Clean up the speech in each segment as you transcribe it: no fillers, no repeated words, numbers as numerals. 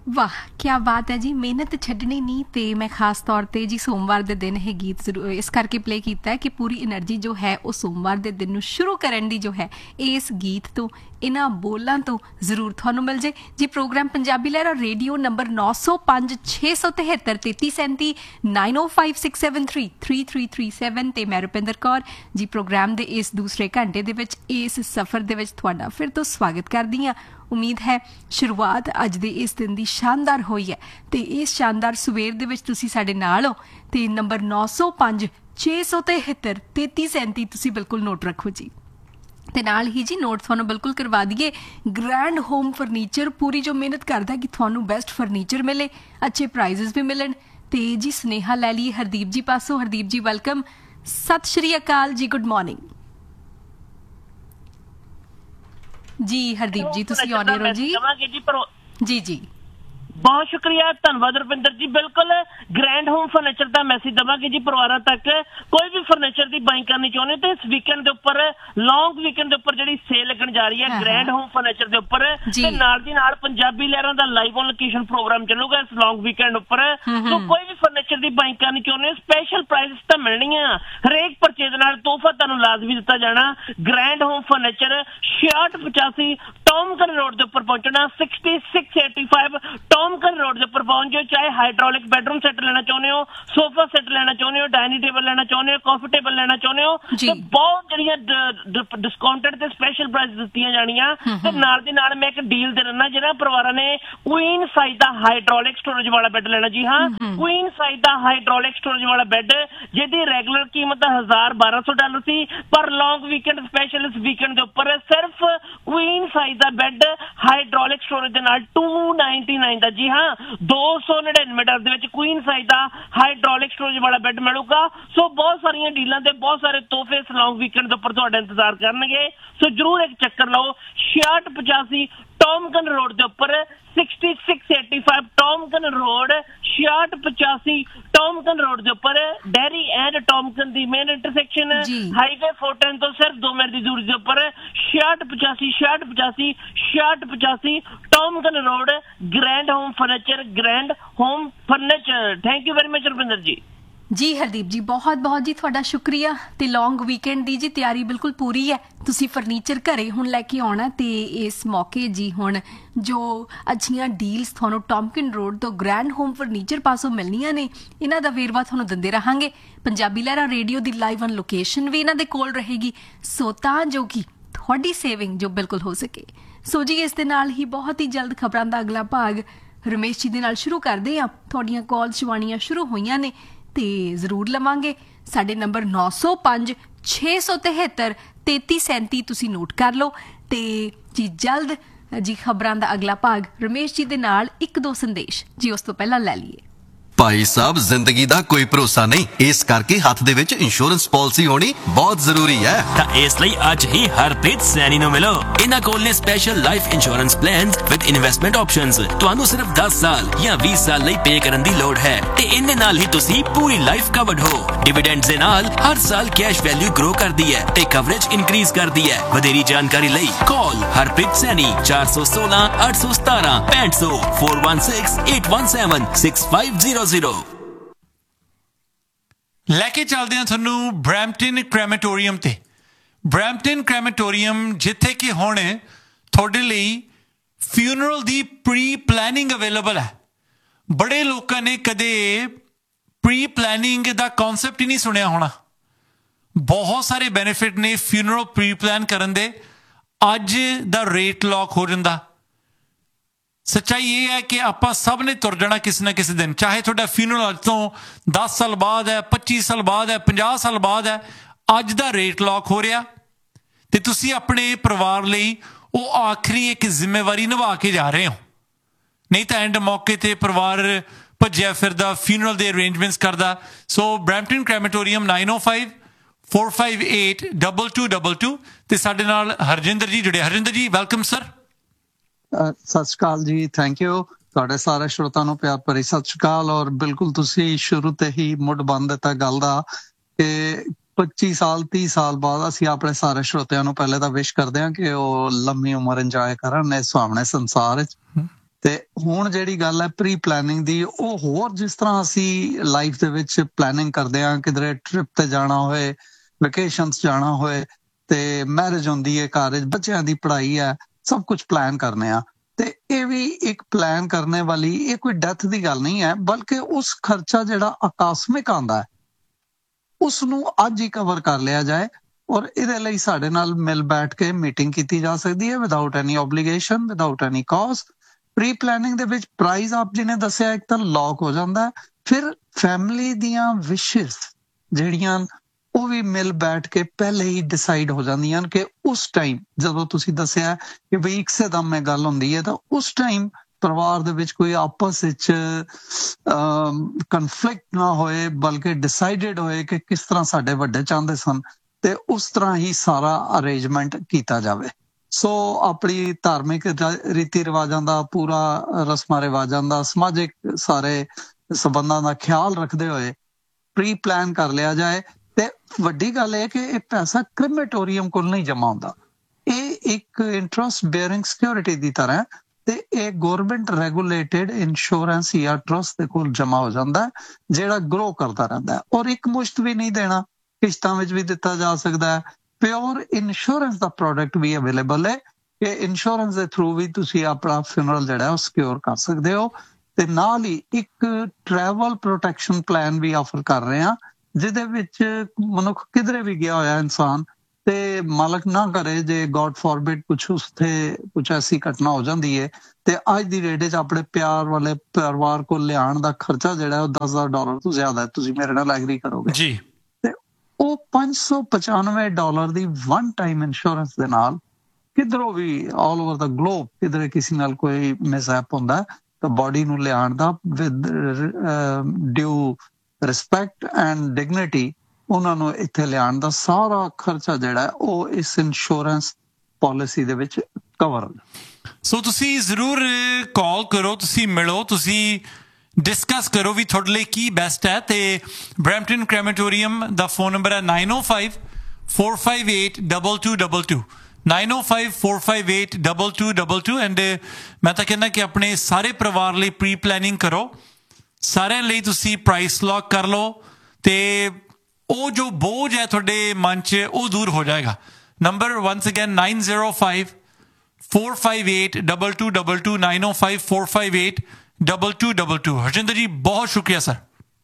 ਵਾਹ ਕਿਆ ਬਾਤ ਹੈ ਜੀ। ਮਿਹਨਤ ਛੱਡਣੀ ਨਹੀਂ। ਤੇ ਮੈਂ ਖਾਸ ਤੌਰ ਤੇ ਜੀ ਸੋਮਵਾਰ ਦੇ ਦਿਨ ਇਹ ਗੀਤ ਜ਼ਰੂਰ ਇਸ ਕਰਕੇ ਪਲੇ ਕੀਤਾ ਹੈ ਕਿ ਪੂਰੀ એનર્ਜੀ ਜੋ ਹੈ ਉਹ ਸੋਮਵਾਰ ਦੇ ਦਿਨ ਨੂੰ ਸ਼ੁਰੂ ਕਰਨ ਦੀ ਜੋ ਹੈ ਇਸ ਗੀਤ ਤੋਂ, ਇਹਨਾਂ ਬੋਲਾਂ ਤੋਂ ਜ਼ਰੂਰ ਤੁਹਾਨੂੰ ਮਿਲ ਜੇ ਜੀ। ਪ੍ਰੋਗਰਾਮ ਪੰਜਾਬੀ ਲਹਿਰਾ ਰੇਡੀਓ ਨੰਬਰ 905 673 3337 9056733337 ਤੇ ਮੈਂ ਰੁਪਿੰਦਰ ਕੌਰ ਜੀ ਪ੍ਰੋਗਰਾਮ ਦੇ ਇਸ ਦੂਸਰੇ ਘੰਟੇ ਦੇ ਵਿੱਚ ਇਸ ਸਫ਼ਰ ਦੇ ਵਿੱਚ ਤੁਹਾਡਾ ਫਿਰ ਤੋਂ ਸਵਾਗਤ ਕਰਦੀ ਹਾਂ। ਉਮੀਦ ਹੈ ਸ਼ੁਰੂਆਤ ਅੱਜ ਦੇ ਇਸ ਦਿਨ ਦੀ ਸ਼ਾਨਦਾਰ ਹੋਈ ਹੈ ਤੇ ਇਸ ਸ਼ਾਨਦਾਰ ਸਵੇਰ ਦੇ ਵਿੱਚ ਤੁਸੀਂ ਸਾਡੇ ਨਾਲ ਹੋ ਤੇ ਨੰਬਰ 905 673 3337 ਤੁਸੀਂ ਬਿਲਕੁਲ ਨੋਟ ਰੱਖੋ ਜੀ। ਤੇ ਨਾਲ ਹੀ ਜੀ ਨੋਟ ਤੁਹਾਨੂੰ ਬਿਲਕੁਲ ਕਰਵਾ ਦਈਏ, ਗ੍ਰੈਂਡ ਹੋਮ ਫਰਨੀਚਰ ਪੂਰੀ ਜੋ ਮਿਹਨਤ ਕਰਦਾ ਕਿ ਤੁਹਾਨੂੰ ਬੈਸਟ ਫਰਨੀਚਰ ਮਿਲੇ, ਅੱਛੇ ਪ੍ਰਾਈਜ਼ਸ ਵੀ ਮਿਲਣ। ਤੇ ਜੀ ਸੁਨੇਹਾ ਲੈ ਲਈਏ ਹਰਦੀਪ ਜੀ ਪਾਸੋਂ। ਹਰਦੀਪ ਜੀ ਵੈਲਕਮ, ਸਤਿ ਸ਼੍ਰੀ ਅਕਾਲ ਜੀ, ਗੁੱਡ ਮਾਰਨਿੰਗ ਜੀ। ਹਰਦੀਪ ਜੀ ਤੁਸੀਂ ਆਨ 에ਅਰ ਹੋ ਜੀ। ਜੀ ਜੀ ਬਹੁਤ ਸ਼ੁਕਰੀਆ, ਧੰਨਵਾਦ ਰੁਪਿੰਦਰ ਜੀ। ਬਿਲਕੁਲ ਗ੍ਰੈਂਡ ਹੋਮ ਫਰਨੀਚਰ ਦਾ ਮੈਸੇਜ ਦੇਵਾਂਗੇ ਜੀ ਪਰਿਵਾਰਾਂ ਤੱਕ। ਕੋਈ ਵੀ ਫਰਨੀਚਰ ਦੀ ਬਾਇੰਗ ਕਰਨੀ ਚਾਹੁੰਦੇ ਤੇ ਇਸ ਵੀਕਐਂਡ ਦੇ ਉੱਪਰ, ਲੌਂਗ ਵੀਕਐਂਡ ਦੇ ਉੱਪਰ ਜਿਹੜੀ ਸੇਲ ਲੱਗਣ ਜਾ ਰਹੀ ਹੈ ਗ੍ਰੈਂਡ ਹੋਮ ਫਰਨੀਚਰ ਦੇ ਉੱਪਰ, ਤੇ ਨਾਲ ਦੀ ਨਾਲ ਪੰਜਾਬੀ ਲਹਿਰਾਂ ਦਾ ਲਾਈਵ ਔਨ ਲੋਕੇਸ਼ਨ ਪ੍ਰੋਗਰਾਮ ਚੱਲੂਗਾ ਇਸ ਲੌਂਗ ਵੀਕਐਂਡ ਉੱਪਰ। ਸੋ ਕੋਈ ਵੀ ਫਰਨੀਚਰ ਦੀ ਬਾਇੰਗ ਕਰਨੀ ਚਾਹੁੰਦੇ ਹੋ, ਸਪੈਸ਼ਲ ਪ੍ਰਾਈਸ ਤਾਂ ਮਿਲਣੀਆਂ। ਹਰੇਕ ਪਰਚੇਜ਼ ਨਾਲ ਤੋਹਫਾ ਤੁਹਾਨੂੰ ਲਾਜ਼ਮੀ ਦਿੱਤਾ ਜਾਣਾ। ਗ੍ਰੈਂਡ ਹੋਮ ਫਰਨੀਚਰ 6685 ਟੌਮਕਨ ਰੋਡ ਦੇ ਉੱਪਰ ਪਹੁੰਚਣਾ। 6685 ਟੌਮਕਨ ਰੋਡ ਦੇ ਉੱਪਰ ਪਹੁੰਚ ਜਾਓ। ਚਾਹੇ ਹਾਈਡ੍ਰੋਲਿਕ ਬੈਡਰੂਮ ਸੈੱਟ ਲੈਣਾ ਚਾਹੁੰਦੇ ਹੋ, ਸੋਫਾ ਸੈੱਟ ਲੈਣਾ ਚਾਹੁੰਦੇ ਹੋ, ਡਾਈਨਿੰਗ ਟੇਬਲ ਲੈਣਾ ਚਾਹੁੰਦੇ ਹੋ, ਕਾਫੀ ਟੇਬਲ ਲੈਣਾ ਚਾਹੁੰਦੇ ਹੋ, ਤੇ ਬਹੁਤ ਜਿਹੜੀਆਂ ਡਿਸਕਾਊਂਟਡ ਤੇ ਸਪੈਸ਼ਲ ਪ੍ਰਾਈਸ ਦਿੱਤੀਆਂ ਜਾਣੀਆਂ। ਤੇ ਨਾਲ ਦੀ ਨਾਲ ਮੈਂ ਇੱਕ ਡੀਲ ਦੇ ਰਹਿਣਾ, ਜਿਹੜਾ ਪਰਿਵਾਰਾਂ ਨੇ ਕੁਈਨ ਸਾਈਜ਼ ਦਾ ਹਾਈਡ੍ਰੋਲਿਕ ਸਟੋਰੇਜ ਵਾਲਾ ਬੈੱਡ ਲੈਣਾ ਜੀ। ਹਾਂ, ਕੁਈਨ ਸਾਈਜ਼ ਦਾ ਹਾਈਡ੍ਰੋਲਿਕ ਸਟੋਰੇਜ ਵਾਲਾ ਬੈੱਡ ਜਿਹਦੀ ਰੈਗੂਲਰ ਕੀਮਤ $1,200 ਸੀ, ਪਰ ਲੌਂਗ ਵੀਕਐਂਡ ਸਪੈਸ਼ਲ ਇਸ ਵੀਕਐਂਡ ਦੇ ਉੱਪਰ ਸਿਰਫ ਕੁਈਨ ਸਾਈਜ਼ ਦਾ ਬੈੱਡ ਹਾਈਡ੍ਰੋਲਿਕ ਸਟੋਰੇਜ ਦੇ ਨਾਲ $299 ਦਾ। ਜੀ ਹਾਂ, $299 ਦੇ ਵਿੱਚ ਕੁਈਨ ਸਾਈਜ਼ ਦਾ ਹਾਈਡ੍ਰੋਲਿਕ ਸਟੋਰੇਜ ਵਾਲਾ ਬੈੱਡ ਮਿਲੂਗਾ। ਸੋ ਬਹੁਤ ਸਾਰੀਆਂ ਡੀਲਾਂ ਤੇ ਬਹੁਤ ਸਾਰੇ ਤੋਹਫੇ ਇਸ ਲੌਂਗ ਵੀਕਐਂਡ ਦੇ ਉੱਪਰ ਤੁਹਾਡਾ ਇੰਤਜ਼ਾਰ ਕਰਨਗੇ। ਸੋ ਜਰੂਰ ਇੱਕ ਚੱਕਰ ਲਾਓ। 6685 ਟੌਮਕਨ ਰੋਡ ਦੇ ਉੱਪਰ, 6685 ਟੌਮਕਨ ਰੋਡ, 6685 ਟੌਮਕਨ ਰੋਡ ਦੇ ਉੱਪਰ, dairy and ਟੌਮਕਨ the main intersection highway 410 ਤੋਂ ਸਿਰਫ 2 ਮਿੰਟ ਦੀ ਦੂਰੀ ਦੇ ਉੱਪਰ। 6685 ਟੌਮਕਨ road, grand home furniture, grand home furniture. Thank you very much Rupinder ਜੀ। ਜੀ ਹਰਦੀਪ ਜੀ ਬਹੁਤ ਬਹੁਤ ਜੀ ਤੁਹਾਡਾ ਸ਼ੁਕਰੀਆ। ਤੇ ਲੌਂਗ ਵੀਕਐਂਡ ਦੀ ਜੀ ਤਿਆਰੀ ਬਿਲਕੁਲ ਪੂਰੀ ਹੈ। ਤੁਸੀਂ ਫਰਨੀਚਰ ਘਰੇ ਹੁਣ ਲੈ ਕੇ ਆਉਣਾ ਤੇ ਇਸ ਮੌਕੇ ਜੀ ਹੁਣ ਜੋ ਅੱਛੀਆਂ ਡੀਲਸ ਤੁਹਾਨੂੰ ਟੌਮਕਿਨ ਰੋਡ ਤੋਂ ਗ੍ਰੈਂਡ ਹੋਮ ਫਰਨੀਚਰ ਪਾਸੋਂ ਮਿਲਣੀਆਂ ਨੇ, ਇਹਨਾਂ ਦਾ ਵੇਰਵਾ ਤੁਹਾਨੂੰ ਦਿੰਦੇ ਰਹਾਂਗੇ। ਪੰਜਾਬੀ ਲਹਿਰਾ radio the live on location ਵੀ ਇਹਨਾਂ ਦੇ ਕੋਲ ਰਹੇਗੀ, ਸੋ ਤਾਂ ਜੋ ਕਿ ਤੁਹਾਡੀ ਸੇਵਿੰਗ ਜੋ ਬਿਲਕੁਲ ਹੋ ਸਕੇ। ਸੋ ਜੀ ਇਸ ਦੇ ਨਾਲ ਹੀ ਬਹੁਤ ਹੀ ਜਲਦ ਖਬਰਾਂ ਦਾ ਅਗਲਾ ਭਾਗ ਰਮੇਸ਼ ਜੀ ਦੇ ਨਾਲ ਸ਼ੁਰੂ ਕਰਦੇ ਹਾਂ। ਤੁਹਾਡੀਆਂ ਕਾਲ ਸ਼ਵਾਨੀਆਂ ਸ਼ੁਰੂ ਹੋਈਆਂ ਨੇ ਤੇ ਜ਼ਰੂਰ ਲਵਾਂਗੇ। ਸਾਡੇ ਨੰਬਰ 905 673 3337 ਤੁਸੀਂ ਨੋਟ ਕਰ ਲਓ। ਤੇ ਜੀ ਜਲਦ ਜੀ ਖਬਰਾਂ ਦਾ ਅਗਲਾ ਭਾਗ ਰਮੇਸ਼ ਜੀ ਦੇ ਨਾਲ ਇੱਕ ਦੋ ਸੰਦੇਸ਼ ਜੀ ਉਸ ਤੋਂ ਪਹਿਲਾਂ ਲੈ ਲਈਏ। ਭਾਈ ਸਾਹਿਬ, ਜ਼ਿੰਦਗੀ ਦਾ ਕੋਈ ਭਰੋਸਾ ਨਹੀਂ, ਇਸ ਕਰਕੇ ਹੱਥ ਦੇ ਵਿੱਚ ਇੰਸ਼ੋਰੈਂਸ ਪਾਲਿਸੀ ਹੋਣੀ ਬਹੁਤ ਜ਼ਰੂਰੀ ਹੈ। ਤਾਂ ਇਸ ਲਈ ਅੱਜ ਹੀ ਹਰਪ੍ਰੀਤ ਸੈਣੀ ਨੂੰ ਮਿਲੋ। ਇਹਨਾਂ ਕੋਲ ਨੇ special life insurance plans with investment options. ਤੁਹਾਨੂੰ ਸਿਰਫ 10 ਸਾਲ ਜਾਂ 20 ਸਾਲ ਲਈ ਪੇ ਕਰਨ ਦੀ ਲੋੜ ਹੈ ਤੇ ਇਹਦੇ ਨਾਲ ਹੀ ਤੁਸੀਂ ਪੂਰੀ ਲਾਈਫ ਕਵਰਡ ਹੋ। ਡਿਵੀਡੈਂਡਸ ਦੇ ਨਾਲ ਹਰ ਸਾਲ ਕੈਸ਼ ਵੈਲਿਊ ਗਰੋ ਕਰਦੀ ਹੈ ਤੇ ਕਵਰੇਜ ਇਨਕਰੀਜ਼ ਕਰਦੀ ਹੈ। ਵਧੇਰੀ ਜਾਣਕਾਰੀ ਲਈ ਕਾਲ ਹਰਪ੍ਰੀਤ ਸੈਣੀ 416 817 6500 416 817 6500। ਲੈ ਕੇ ਚੱਲਦੇ ਹਾਂ ਤੁਹਾਨੂੰ ਬਰੈਂਪਟਨ ਕ੍ਰੈਮੇਟੋਰੀਅਮ ਤੇ। ਬਰੈਂਪਟਨ ਕ੍ਰੈਮੇਟੋਰੀਅਮ ਜਿੱਥੇ ਕਿ ਹੁਣ ਤੁਹਾਡੇ ਲਈ ਫਿਊਨਰਲ ਦੀ ਪ੍ਰੀ ਪਲੈਨਿੰਗ ਅਵੇਲੇਬਲ ਹੈ। ਬੜੇ ਲੋਕਾਂ ਨੇ ਕਦੇ ਪ੍ਰੀ ਪਲੈਨਿੰਗ ਦਾ ਕਨਸੈਪਟ ਹੀ ਨਹੀਂ ਸੁਣਿਆ ਹੋਣਾ। ਬਹੁਤ ਸਾਰੇ ਬੈਨੀਫਿਟ ਨੇ ਫਿਊਨਰਲ ਪ੍ਰੀ ਪਲਾਨ ਕਰਨ ਦੇ। ਅੱਜ ਦਾ ਰੇਟ ਲੌਕ ਹੋ ਜਾਂਦਾ। ਸੱਚਾਈ ਇਹ ਹੈ ਕਿ ਆਪਾਂ ਸਭ ਨੇ ਤੁਰ ਜਾਣਾ ਕਿਸੇ ਨਾ ਕਿਸੇ ਦਿਨ, ਚਾਹੇ ਤੁਹਾਡਾ ਫਿਊਨਰਲ ਅੱਜ ਤੋਂ 10 ਸਾਲ ਬਾਅਦ ਹੈ, 25 ਸਾਲ ਬਾਅਦ ਹੈ, 50 ਸਾਲ ਬਾਅਦ ਹੈ। ਅੱਜ ਦਾ ਰੇਟ ਲੌਕ ਹੋ ਰਿਹਾ ਤੇ ਤੁਸੀਂ ਆਪਣੇ ਪਰਿਵਾਰ ਲਈ ਉਹ ਆਖਰੀ ਇੱਕ ਜ਼ਿੰਮੇਵਾਰੀ ਨਿਭਾ ਕੇ ਜਾ ਰਹੇ ਹੋ। ਨਹੀਂ ਤਾਂ ਐਂਡ ਮੌਕੇ ਤੇ ਪਰਿਵਾਰ ਭੱਜਿਆ ਫਿਰਦਾ, ਫਿਊਨਰਲ ਦੇ ਅਰੇਂਜਮੈਂਟਸ ਕਰਦਾ। ਸੋ ਬਰੈਂਪਟਨ ਕ੍ਰੈਮੇਟੋਰੀਅਮ 905 458 2222 ਤੇ ਸਾਡੇ ਨਾਲ ਹਰਜਿੰਦਰ ਜੀ ਜੁੜੇ। ਹਰਜਿੰਦਰ ਜੀ ਵੈਲਕਮ ਸਰ। ਸਤਿ ਸ਼੍ਰੀ ਅਕਾਲ ਜੀ, ਥੈਂਕ ਯੂ। ਤੁਹਾਡੇ ਸਾਰੇ ਸਰੋਤਿਆਂ ਨੂੰ ਪਿਆਰ ਭਰੀ ਸਤਿ ਸ਼੍ਰੀ ਅਕਾਲ। ਔਰ ਬਿਲਕੁਲ ਤੁਸੀਂ ਸ਼ੁਰੂ ਤੇ ਹੀ ਮੁੱਢ ਬੰਨ ਦਿੱਤਾ ਗੱਲ ਦਾ ਕਿ 25 ਸਾਲ 30 ਸਾਲ ਬਾਅਦ ਅਸੀਂ ਆਪਣੇ ਸਾਰੇ ਸਰੋਤਿਆਂ ਨੂੰ ਪਹਿਲੇ ਤਾਂ ਵਿਸ਼ ਕਰਦੇ ਹਾਂ ਕਿ ਉਹ ਲੰਮੀ ਉਮਰ ਇੰਜੋਏ ਕਰਨ ਇਸ ਸੁਹਾਵਣੇ ਸੰਸਾਰ ਵਿੱਚ। ਤੇ ਹੁਣ ਜਿਹੜੀ ਗੱਲ ਹੈ ਪ੍ਰੀ ਪਲੈਨਿੰਗ ਦੀ, ਉਹ ਹੋਰ ਜਿਸ ਤਰ੍ਹਾਂ ਅਸੀਂ ਲਾਈਫ ਦੇ ਵਿੱਚ ਪਲੈਨਿੰਗ ਕਰਦੇ ਹਾਂ, ਕਿਧਰੇ ਟ੍ਰਿਪ ਤੇ ਜਾਣਾ ਹੋਏ, ਵੈਕੇਸ਼ਨਸ ਜਾਣਾ ਹੋਏ, ਤੇ ਮੈਰਿਜ ਹੁੰਦੀ ਹੈ ਘਰ ਵਿੱਚ, ਬੱਚਿਆਂ ਦੀ ਪੜ੍ਹਾਈ ਹੈ, ਸਭ ਕੁਝ ਪਲਾਨ ਕਰਨੇ ਆ। ਤੇ ਇਹ ਵੀ ਇੱਕ ਪਲਾਨ ਕਰਨੇ ਵਾਲੀ, ਇਹ ਕੋਈ ਡੈਥ ਦੀ ਗੱਲ ਨਹੀਂ ਹੈ, ਬਲਕਿ ਉਸ ਖਰਚਾ ਜਿਹੜਾ ਆਕਸਮਿਕ ਆਉਂਦਾ ਹੈ ਉਸ ਨੂੰ ਅੱਜ ਹੀ ਕਵਰ ਕਰ ਲਿਆ ਜਾਏ। ਔਰ ਇਹਦੇ ਲਈ ਸਾਡੇ ਨਾਲ ਮਿਲ ਬੈਠ ਕੇ ਮੀਟਿੰਗ ਕੀਤੀ ਜਾ ਸਕਦੀ ਹੈ without any ਓਬਲੀਗੇਸ਼ਨ, without any caste. Pre planning ਦੇ ਵਿੱਚ ਪ੍ਰਾਈਜ਼ ਆਪ ਜੀ ਨੇ ਦੱਸਿਆ ਇੱਕ ਤਾਂ ਲੌਕ ਹੋ ਜਾਂਦਾ, ਫਿਰ ਫੈਮਿਲੀ ਦੀਆਂ ਵਿਸ਼ੇਸ ਜਿਹੜੀਆਂ ਉਹ ਵੀ ਮਿਲ ਬੈਠ ਕੇ ਪਹਿਲੇ ਹੀ ਡਿਸਾਈਡ ਹੋ ਜਾਂਦੀਆਂ ਹਨ ਕਿ ਉਸ ਟਾਈਮ ਜਦੋਂ ਤੁਸੀਂ ਦੱਸਿਆ ਕਿ ਬਈ ਇੱਕਸੇ ਦਮ ਇਹ ਗੱਲ ਹੁੰਦੀ ਹੈ, ਤਾਂ ਉਸ ਟਾਈਮ ਪਰਿਵਾਰ ਦੇ ਵਿੱਚ ਕੋਈ ਆਪਸ ਵਿੱਚ ਕਨਫਲਿਕਟ ਨਾ ਹੋਏ, ਬਲਕਿ ਡਿਸਾਈਡਡ ਹੋਏ ਕਿ ਕਿਸ ਤਰ੍ਹਾਂ ਸਾਡੇ ਵੱਡੇ ਚਾਹੁੰਦੇ ਸਨ, ਤੇ ਉਸ ਤਰ੍ਹਾਂ ਹੀ ਸਾਰਾ ਅਰੇਂਜਮੈਂਟ ਕੀਤਾ ਜਾਵੇ। ਸੋ ਆਪਣੀ ਧਾਰਮਿਕ ਰੀਤੀ ਰਿਵਾਜਾਂ ਦਾ, ਪੂਰਾ ਰਸਮਾਂ ਰਿਵਾਜਾਂ ਦਾ, ਸਮਾਜਿਕ ਸਾਰੇ ਸਬੰਧਾਂ ਦਾ ਖਿਆਲ ਰੱਖਦੇ ਹੋਏ ਪ੍ਰੀ ਪਲਾਨ ਕਰ ਲਿਆ ਜਾਏ। ਤੇ ਵੱਡੀ ਗੱਲ ਇਹ ਕਿ ਇਹ ਪੈਸਾ ਕ੍ਰਿਮੇਟੋਰੀਅਮ ਕੋਲ ਨਹੀਂ ਜਮਾ ਹੁੰਦਾ, ਇਹ ਇੱਕ ਇੰਟਰਸਟ ਬੇਅਰਿੰਗ ਸਿਕਿਉਰਿਟੀ ਦੀ ਤਰ੍ਹਾਂ, ਤੇ ਇਹ ਗਵਰਨਮੈਂਟ ਰੈਗੂਲੇਟਡ ਇੰਸ਼ੋਰੈਂਸ ਜਾਂ ਟਰਸਟ ਦੇ ਕੋਲ ਜਮਾ ਹੋ ਜਾਂਦਾ, ਜਿਹੜਾ ਗਰੋ ਕਰਦਾ ਰਹਿੰਦਾ, ਔਰ ਇੱਕ ਮੁਸ਼ਤ ਵੀ ਨਹੀਂ ਦੇਣਾ, ਕਿਸ਼ਤਾਂ ਵਿੱਚ ਵੀ ਦਿੱਤਾ ਜਾ ਸਕਦਾ ਹੈ। ਪਿਓਰ ਇੰਸ਼ੋਰੈਂਸ ਦਾ ਪ੍ਰੋਡਕਟ ਵੀ ਅਵੇਲੇਬਲ ਹੈ ਕਿ ਇੰਸ਼ੋਰੈਂਸ ਦੇ ਥਰੂ ਵੀ ਤੁਸੀਂ ਆਪਣਾ ਫਿਊਨਰਲ ਜਿਹੜਾ ਉਹ ਸਿਕਿਉਰ ਕਰ ਸਕਦੇ ਹੋ। ਤੇ ਨਾਲ ਹੀ ਇੱਕ ਟਰੈਵਲ ਪ੍ਰੋਟੈਕਸ਼ਨ ਪਲਾਨ ਵੀ ਆਫਰ ਕਰ ਰਹੇ ਹਾਂ, ਜਿਹਦੇ ਵਿੱਚ ਮਨੁੱਖ ਕਿਧਰੇ ਵੀ ਗਿਆ ਹੋਇਆ ਇਨਸਾਨ, ਤੇ ਮਾਲਕ ਨਾ ਕਰੇ ਜੇ ਗੋਡ ਫੋਰਬਿਡ ਕੁਛ ਐਸੀ ਘਟਨਾ ਹੋ ਜਾਂਦੀ ਹੈ, ਤੇ ਅੱਜ ਦੀ ਰੇਟ 'ਚ ਆਪਣੇ ਪਿਆਰ ਵਾਲੇ ਪਰਿਵਾਰ ਕੋਲ ਲਿਆਉਣ ਦਾ ਖਰਚਾ ਜਿਹੜਾ ਉਹ $10,000 ਤੋਂ ਜ਼ਿਆਦਾ ਹੈ, ਤੁਸੀਂ ਮੇਰੇ ਨਾਲ ਐਗਰੀ ਕਰੋਗੇ ਜੀ। ਤੇ ਉਹ $595 ਦੀ ਵਨ ਟਾਈਮ ਇੰਸ਼ੋਰੈਂਸ ਦੇ ਨਾਲ ਕਿਧਰੋਂ ਵੀ ਆਲ ਓਵਰ ਦਾ ਗਲੋਬ ਕਿਧਰੇ ਕਿਸੇ ਨਾਲ ਕੋਈ ਮਿਸਹੈਪ ਹੁੰਦਾ ਤਾਂ ਬਾਡੀ ਨੂੰ ਲਿਆਉਣ ਦਾ with due respect and dignity ਉਹਨਾਂ ਨੂੰ ਇੱਥੇ ਲਿਆਉਣ ਦਾ ਸਾਰਾ ਖਰਚਾ ਜਿਹੜਾ ਉਹ ਇਸ ਇੰਸ਼ੋਰੈਂਸ ਪਾਲਿਸੀ ਦੇ ਵਿੱਚ ਕਵਰ ਹੁੰਦਾ। ਸੋ ਤੁਸੀਂ ਜ਼ਰੂਰ ਕਾਲ ਕਰੋ, ਤੁਸੀਂ ਮਿਲੋ, ਤੁਸੀਂ ਡਿਸਕਸ ਕਰੋ ਵੀ ਤੁਹਾਡੇ ਲਈ ਕੀ ਬੈਸਟ ਹੈ। ਤੇ ਬਰੈਂਪਟਨ ਕ੍ਰੈਮੇਟੋਰੀਅਮ ਦਾ ਫੋਨ ਨੰਬਰ ਹੈ 905-458-2222 905-458-2222 ਐਂਡ ਮੈਂ ਤਾਂ ਕਹਿੰਦਾ ਕਿ ਆਪਣੇ ਸਾਰੇ ਪਰਿਵਾਰ ਲਈ ਪ੍ਰੀ ਪਲੈਨਿੰਗ ਕਰੋ, ਸਾਰਿਆਂ ਲਈ ਤੁਸੀਂ ਪ੍ਰਾਈਸ ਲੌਕ ਕਰ ਲਓ, ਤੇ ਉਹ ਜੋ ਬੋਝ ਹੈ ਤੁਹਾਡੇ ਮਨ 'ਚ ਉਹ ਦੂਰ ਹੋ ਜਾਏਗਾ। Number ones again 905-458-2222 905-458-2222। ਹਰਜਿੰਦਰ ਜੀ ਬਹੁਤ ਸ਼ੁਕਰੀਆ ਸਰ।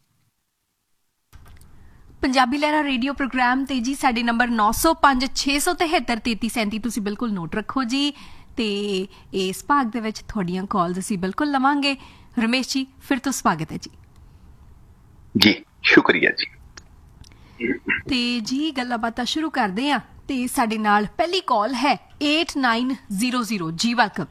ਪੰਜਾਬੀ ਲਹਿਰਾ ਰੇਡੀਓ ਪ੍ਰੋਗਰਾਮ ਤੇ ਜੀ ਸਾਡੇ ਨੰਬਰ 9056733337 ਤੁਸੀਂ ਬਿਲਕੁਲ ਨੋਟ ਰੱਖੋ ਜੀ। ਤੇ ਇਸ ਭਾਗ ਦੇ ਵਿੱਚ ਤੁਹਾਡੀਆਂ ਕਾਲਸ ਅਸੀਂ ਬਿਲਕੁਲ ਲਵਾਂਗੇ। ਰਮੇਸ਼ ਜੀ ਫਿਰ ਤੋਂ ਸਵਾਗਤ ਹੈ ਜੀ। ਜੀ ਸ਼ੁਕਰੀਆ ਜੀ। ਤੇ ਜੀ ਗੱਲਾਂ ਬਾਤਾਂ ਸ਼ੁਰੂ ਕਰਦੇ ਹਾਂ ਤੇ ਸਾਡੇ ਨਾਲ ਪਹਿਲੀ ਕਾਲ ਹੈ 8900 ਜੀ। ਵੈਲਕਮ।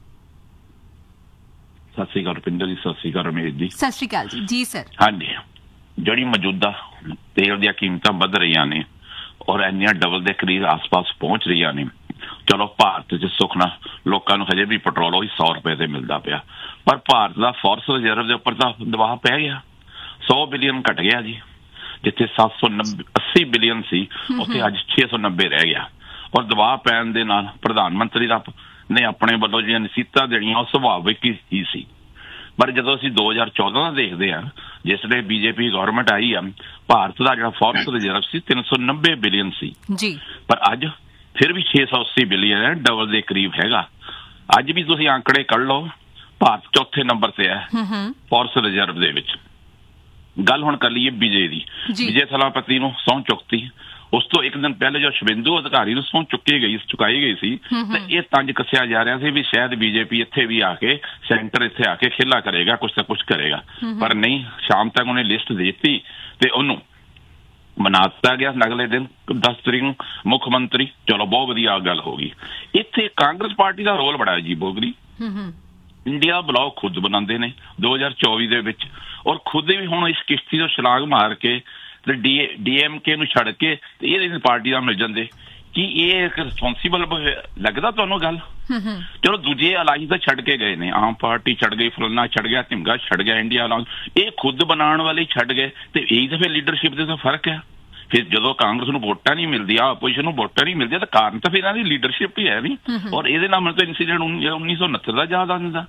ਸਤਿ ਸ਼੍ਰੀ ਅਕਾਲ ਰੁਪਿੰਦਰ ਜੀ, ਸਤਿ ਸ਼੍ਰੀ ਅਕਾਲ ਰਮੇਸ਼ ਜੀ। ਸਤਿ ਸ਼੍ਰੀ ਅਕਾਲ ਜੀ। ਜੀ ਸਰ। ਹਾਂਜੀ, ਜਿਹੜੀ ਮੌਜੂਦਾ ਤੇਲ ਦੀਆਂ ਕੀਮਤਾਂ ਵੱਧ ਰਹੀਆਂ ਨੇ ਔਰ ਇੰਨੀਆਂ ਡਬਲ ਦੇ ਕਰੀਬ ਆਸ-ਪਾਸ ਪਹੁੰਚ ਰਹੀਆਂ ਨੇ, ਚਲੋ ਭਾਰਤ 'ਚ ਸੁੱਖ ਨਾਲ ਲੋਕਾਂ ਨੂੰ ਹਜੇ ਵੀ ਪੈਟਰੋਲ ਉਹੀ $100 ਤੇ ਮਿਲਦਾ ਪਿਆ, ਪਰ ਭਾਰਤ ਦਾ ਫੋਰਸ ਰਿਜ਼ਰਵ ਦੇ ਉੱਪਰ ਤਾਂ ਦਬਾਅ ਪੈ ਗਿਆ, 100 ਬਿਲੀਅਨ ਘਟ ਗਿਆ ਜੀ। ਜਿੱਥੇ 780 ਬਿਲੀਅਨ ਸੀ ਉੱਥੇ ਅੱਜ 690 ਰਹਿ ਗਿਆ। ਔਰ ਦਬਾਅ ਪੈਣ ਦੇ ਨਾਲ ਪ੍ਰਧਾਨ ਮੰਤਰੀ ਦਾ ਨੇ ਆਪਣੇ ਵੱਲੋਂ ਜਿਹੜੀਆਂ ਨਸੀਹਤਾਂ ਦੇਣੀਆਂ ਉਹ ਸੁਭਾਵਿਕ ਹੀ ਸੀ, ਪਰ ਜਦੋਂ ਅਸੀਂ 2014 ਦਾ ਦੇਖਦੇ ਹਾਂ, ਜਿਸ ਵੇਲੇ ਬੀਜੇਪੀ ਗਵਰਨਮੈਂਟ ਆਈ ਆ, ਭਾਰਤ ਦਾ ਜਿਹੜਾ ਫੋਰਸ ਰਿਜ਼ਰਵ ਸੀ 390 ਬਿਲੀਅਨ ਸੀ ਜੀ, ਪਰ ਅੱਜ ਫਿਰ ਵੀ 680 ਬਿਲੀਅਨ ਹੈ, ਡਬਲ ਦੇ ਕਰੀਬ ਹੈਗਾ। ਅੱਜ ਵੀ ਤੁਸੀਂ ਆંકੜੇ ਕੱਢ ਲਓ, ਭਾਰਤ ਚੌਥੇ ਨੰਬਰ ਤੇ ਹੈ ਫੋਰਸ ਰਿਜ਼ਰਵ ਦੇ ਵਿੱਚ। ਗੱਲ ਹੁਣ ਕਰ ਲਈਏ ਵਿਜੇ ਥਲਾਪਤੀ ਨੂੰ ਸਹੁੰ ਚੁੱਕਤੀ, ਉਸ ਤੋਂ ਇੱਕ ਦਿਨ ਪਹਿਲੇ ਜੋ ਸ਼ਿਵੇਂਦੂ ਅਧਿਕਾਰੀ ਨੂੰ ਸਹੁੰ ਚੁਕਾਈ ਗਈ ਸੀ, ਤੇ ਇਹ ਤੰਜ ਕੱਸਿਆ ਜਾ ਰਿਹਾ ਸੀ ਵੀ ਸ਼ਾਇਦ ਬੀਜੇਪੀ ਇੱਥੇ ਵੀ ਆ ਕੇ ਸੈਂਟਰ ਇੱਥੇ ਆ ਕੇ ਖੇਲਾ ਕਰੇਗਾ, ਕੁਛ ਨਾ ਕੁਛ ਕਰੇਗਾ, ਪਰ ਨਹੀਂ। ਸ਼ਾਮ ਤੱਕ ਉਹਨੇ ਲਿਸਟ ਦੇ ਦਿੱਤੀ ਤੇ ਉਹਨੂੰ ਬਣਾ ਦਿੱਤਾ ਗਿਆ ਅਗਲੇ ਦਿਨ 10 ਤਰੀਕ ਨੂੰ ਮੁੱਖ ਮੰਤਰੀ। ਚਲੋ ਬਹੁਤ ਵਧੀਆ ਗੱਲ ਹੋ ਗਈ। ਇੱਥੇ ਕਾਂਗਰਸ ਪਾਰਟੀ ਦਾ ਰੋਲ ਬੜਾ ਅਜੀਬ ਹੋ ਗਈ। ਇੰਡੀਆ ਬਲੌਗ ਖੁਦ ਬਣਾਉਂਦੇ ਨੇ 2024 ਦੇ ਵਿੱਚ, ਔਰ ਖੁਦ ਵੀ ਹੁਣ ਇਸ ਕਿਸ਼ਤੀ ਤੋਂ ਛਲਾਂਗ ਮਾਰ ਕੇ ਤੇ DMK ਨੂੰ ਛੱਡ ਕੇ ਤੇ ਇਹਦੇ ਪਾਰਟੀ ਦਾ ਮਿਲ ਜਾਂਦੇ। ਕੀ ਇਹ ਇੱਕ ਰਿਸਪੌਂਸੀਬਲ ਲੱਗਦਾ ਤੁਹਾਨੂੰ ਗੱਲ? ਚਲੋ ਦੂਜੇ ਅਲਾਈਅੰਸ ਤਾਂ ਛੱਡ ਕੇ ਗਏ ਨੇ, ਆਮ ਪਾਰਟੀ ਛੱਡ ਗਈ, ਫਲਾਨਾ ਛੱਡ ਗਿਆ, ਢਿਮਕਾ ਛੱਡ ਗਿਆ, ਇੰਡੀਆ ਅਲਾਈਅੰਸ, ਇਹ ਖੁਦ ਬਣਾਉਣ ਵਾਲੇ ਛੱਡ ਗਏ। ਤੇ ਇਹੀ ਤਾਂ ਫਿਰ ਲੀਡਰਸ਼ਿਪ ਦੇ ਤਾਂ ਫਰਕ ਹੈ। ਫਿਰ ਜਦੋਂ ਕਾਂਗਰਸ ਨੂੰ ਵੋਟਾਂ ਨਹੀਂ ਮਿਲਦੀਆਂ, ਆਪੋਜੀਸ਼ਨ ਨੂੰ ਵੋਟਾਂ ਨਹੀਂ ਮਿਲਦੀਆਂ, ਤਾਂ ਕਾਰਨ ਤਾਂ ਫਿਰ ਇਹਨਾਂ ਦੀ ਲੀਡਰਸ਼ਿਪ ਹੀ ਹੈ ਨਹੀਂ। ਔਰ ਇਹਦੇ ਨਾਲ ਮੈਨੂੰ ਤਾਂ ਇੰਸੀਡੈਂਟ 1969 ਦਾ ਯਾਦ ਆ ਜਾਂਦਾ।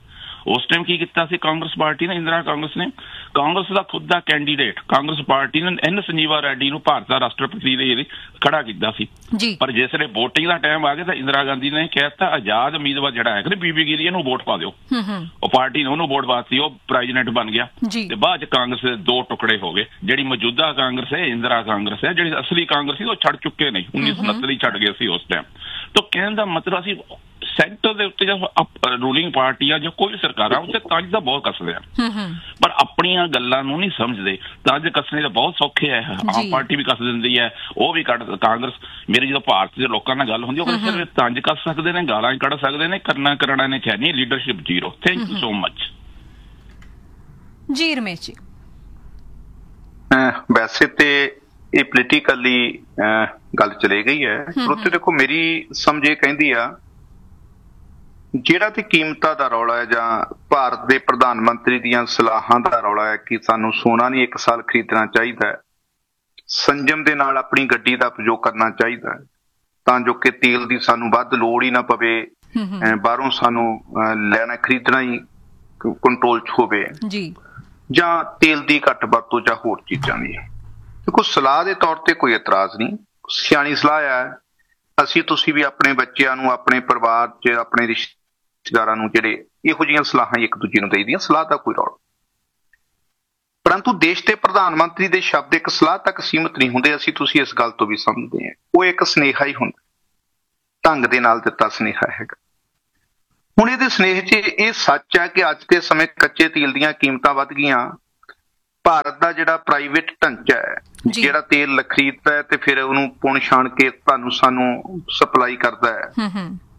ਉਸ ਟਾਈਮ ਕੀ ਕੀਤਾ ਸੀ ਕਾਂਗਰਸ ਪਾਰਟੀ ਨੇ, ਇੰਦਰਾ ਕਾਂਗਰਸ ਨੇ, ਕਾਂਗਰਸ ਦਾ ਖੁਦ ਦਾ ਕੈਂਡੀਡੇਟ ਕਾਂਗਰਸ ਪਾਰਟੀ ਨੇ ਐਨ ਸੰਜੀਵਾ ਰੈਡੀ ਨੂੰ ਭਾਰਤ ਦਾ ਰਾਸ਼ਟਰਪਤੀ ਦੇ ਖੜਾ ਕੀਤਾ ਸੀ। ਪਰ ਜਿਸ ਵੇਲੇ ਵੋਟਿੰਗ ਦਾ ਟਾਈਮ ਆ ਗਿਆ ਤਾਂ ਇੰਦਰਾ ਗਾਂਧੀ ਨੇ ਕਹਿਤਾ ਆਜ਼ਾਦ ਉਮੀਦਵਾਰ ਜਿਹੜਾ ਹੈ ਕਿ ਬੀਬੀ ਗਿਰੀ ਨੂੰ ਵੋਟ ਪਾ ਦਿਓ। ਉਹ ਪਾਰਟੀ ਨੇ ਉਹਨੂੰ ਵੋਟ ਪਾਤੀ, ਉਹ ਪ੍ਰੈਜ਼ੀਡੈਂਟ ਬਣ ਗਿਆ ਤੇ ਬਾਅਦ ਚ ਕਾਂਗਰਸ ਦੇ ਦੋ ਟੁਕੜੇ ਹੋ ਗਏ। ਜਿਹੜੀ ਮੌਜੂਦਾ ਕਾਂਗਰਸ ਹੈ ਇੰਦਰਾ ਕਾਂਗਰਸ ਹੈ, ਜਿਹੜੀ ਅਸਲੀ ਕਾਂਗਰਸ ਸੀ ਉਹ ਛੱਡ ਚੁੱਕੇ ਨੇ, 1969 ਹੀ ਛੱਡ ਗਏ ਸੀ ਉਸ ਟਾਈਮ। ਤਾਂ ਕਹਿਣ ਦਾ ਮਤਲਬ ਅਸੀਂ ਸੈਂਟਰ ਦੇ ਉੱਤੇ ਜਦ ਰੂਲਿੰਗ ਪਾਰਟੀ ਆ ਜਾਂ ਕੋਈ ਸਰਕਾਰਾਂ ਉੱਤੇ ਤੰਜ ਤਾਂ ਬਹੁਤ ਕੱਸਦੇ ਆ, ਪਰ ਆਪਣੀਆਂ ਗੱਲਾਂ ਨੂੰ ਨਹੀਂ ਸਮਝਦੇ। ਤੰਜ ਕੱਸਣੇ ਤਾਂ ਬਹੁਤ ਸੌਖੇ ਹੈ, ਆਮ ਪਾਰਟੀ ਵੀ ਕੱਸ ਦਿੰਦੀ ਹੈ, ਉਹ ਵੀ ਕੱਢ ਕਾਂਗਰਸ। ਮੇਰੀ ਜਦੋਂ ਭਾਰਤ ਦੇ ਲੋਕਾਂ ਨਾਲ ਗੱਲ ਹੁੰਦੀ ਉਹ ਸਿਰਫ ਤੰਜ ਕੱਸ ਸਕਦੇ ਨੇ, ਗਾਲਾਂ ਕੱਢ ਸਕਦੇ ਨੇ, ਕਰਨਾ ਨੇ ਚਾਹੀਦੀ leadership zero. Thank you so much ਜੀ ਰਮੇਸ਼ ਜੀ। ਵੈਸੇ ਤੇ ਇਹ ਪੋਲੀਟੀਕਲੀ ਗੱਲ ਚਲੇ ਗਈ ਹੈ, ਉੱਥੇ ਦੇਖੋ ਮੇਰੀ ਸਮਝ ਇਹ ਕਹਿੰਦੀ ਆ ਜਿਹੜਾ ਤੇ ਕੀਮਤਾਂ ਦਾ ਰੌਲਾ ਹੈ ਜਾਂ ਭਾਰਤ ਦੇ ਪ੍ਰਧਾਨ ਮੰਤਰੀ ਦੀਆਂ ਸਲਾਹਾਂ ਦਾ ਰੌਲਾ ਹੈ ਕਿ ਸਾਨੂੰ ਸੋਨਾ ਨਹੀਂ 1 ਸਾਲ ਖਰੀਦਣਾ ਚਾਹੀਦਾ, ਸੰਜਮ ਦੇ ਨਾਲ ਆਪਣੀ ਗੱਡੀ ਦਾ ਉਪਯੋਗ ਕਰਨਾ ਚਾਹੀਦਾ ਤਾਂ ਜੋ ਕਿ ਤੇਲ ਦੀ ਸਾਨੂੰ ਵੱਧ ਲੋੜ ਹੀ ਨਾ ਪਵੇ, ਬਾਹਰੋਂ ਸਾਨੂੰ ਲੈਣਾ ਖਰੀਦਣਾ ਹੀ ਕੰਟਰੋਲ 'ਚ ਹੋਵੇ ਜਾਂ ਤੇਲ ਦੀ ਘੱਟ ਵਰਤੋਂ ਜਾਂ ਹੋਰ ਚੀਜ਼ਾਂ ਦੀ। ਦੇਖੋ ਸਲਾਹ ਦੇ ਤੌਰ ਤੇ ਕੋਈ ਇਤਰਾਜ਼ ਨਹੀਂ, ਸਿਆਣੀ ਸਲਾਹ ਹੈ। ਅਸੀਂ ਤੁਸੀਂ ਵੀ ਆਪਣੇ ਬੱਚਿਆਂ ਨੂੰ, ਆਪਣੇ ਪਰਿਵਾਰ 'ਚ, ਆਪਣੇ ਰਿਸ਼ਤੇਦਾਰਾਂ ਨੂੰ ਜਿਹੜੇ ਇਹੋ ਜਿਹੀਆਂ ਸਲਾਹਾਂ ਇੱਕ ਦੂਜੇ ਨੂੰ ਦੇਈਦੀਆਂ, ਸਲਾਹ ਦਾ ਕੋਈ ਰੌਲਾ। ਪਰੰਤੂ ਦੇਸ਼ ਦੇ ਪ੍ਰਧਾਨ ਮੰਤਰੀ ਦੇ ਸ਼ਬਦ ਇੱਕ ਸਲਾਹ ਤੱਕ ਸੀਮਿਤ ਨਹੀਂ ਹੁੰਦੇ, ਅਸੀਂ ਤੁਸੀਂ ਇਸ ਗੱਲ ਤੋਂ ਵੀ ਸਮਝਦੇ ਹਾਂ। ਉਹ ਇੱਕ ਸੁਨੇਹਾ ਹੀ ਹੁੰਦਾ, ਢੰਗ ਦੇ ਨਾਲ ਦਿੱਤਾ ਸੁਨੇਹਾ ਹੈਗਾ। ਹੁਣ ਇਹਦੇ ਸੁਨੇਹੇ 'ਚ ਇਹ ਸੱਚ ਹੈ ਕਿ ਅੱਜ ਦੇ ਸਮੇਂ ਕੱਚੇ ਤੇਲ ਦੀਆਂ ਕੀਮਤਾਂ ਵੱਧ ਗਈਆਂ। ਭਾਰਤ ਦਾ ਜਿਹੜਾ ਪ੍ਰਾਈਵੇਟ ਢਾਂਚਾ ਹੈ ਜਿਹੜਾ ਤੇਲ ਖਰੀਦਦਾ ਹੈ ਤੇ ਫਿਰ ਉਹਨੂੰ ਪੁਣ ਛਾਣ ਕੇ ਸਾਨੂੰ ਸਪਲਾਈ ਕਰਦਾ ਹੈ,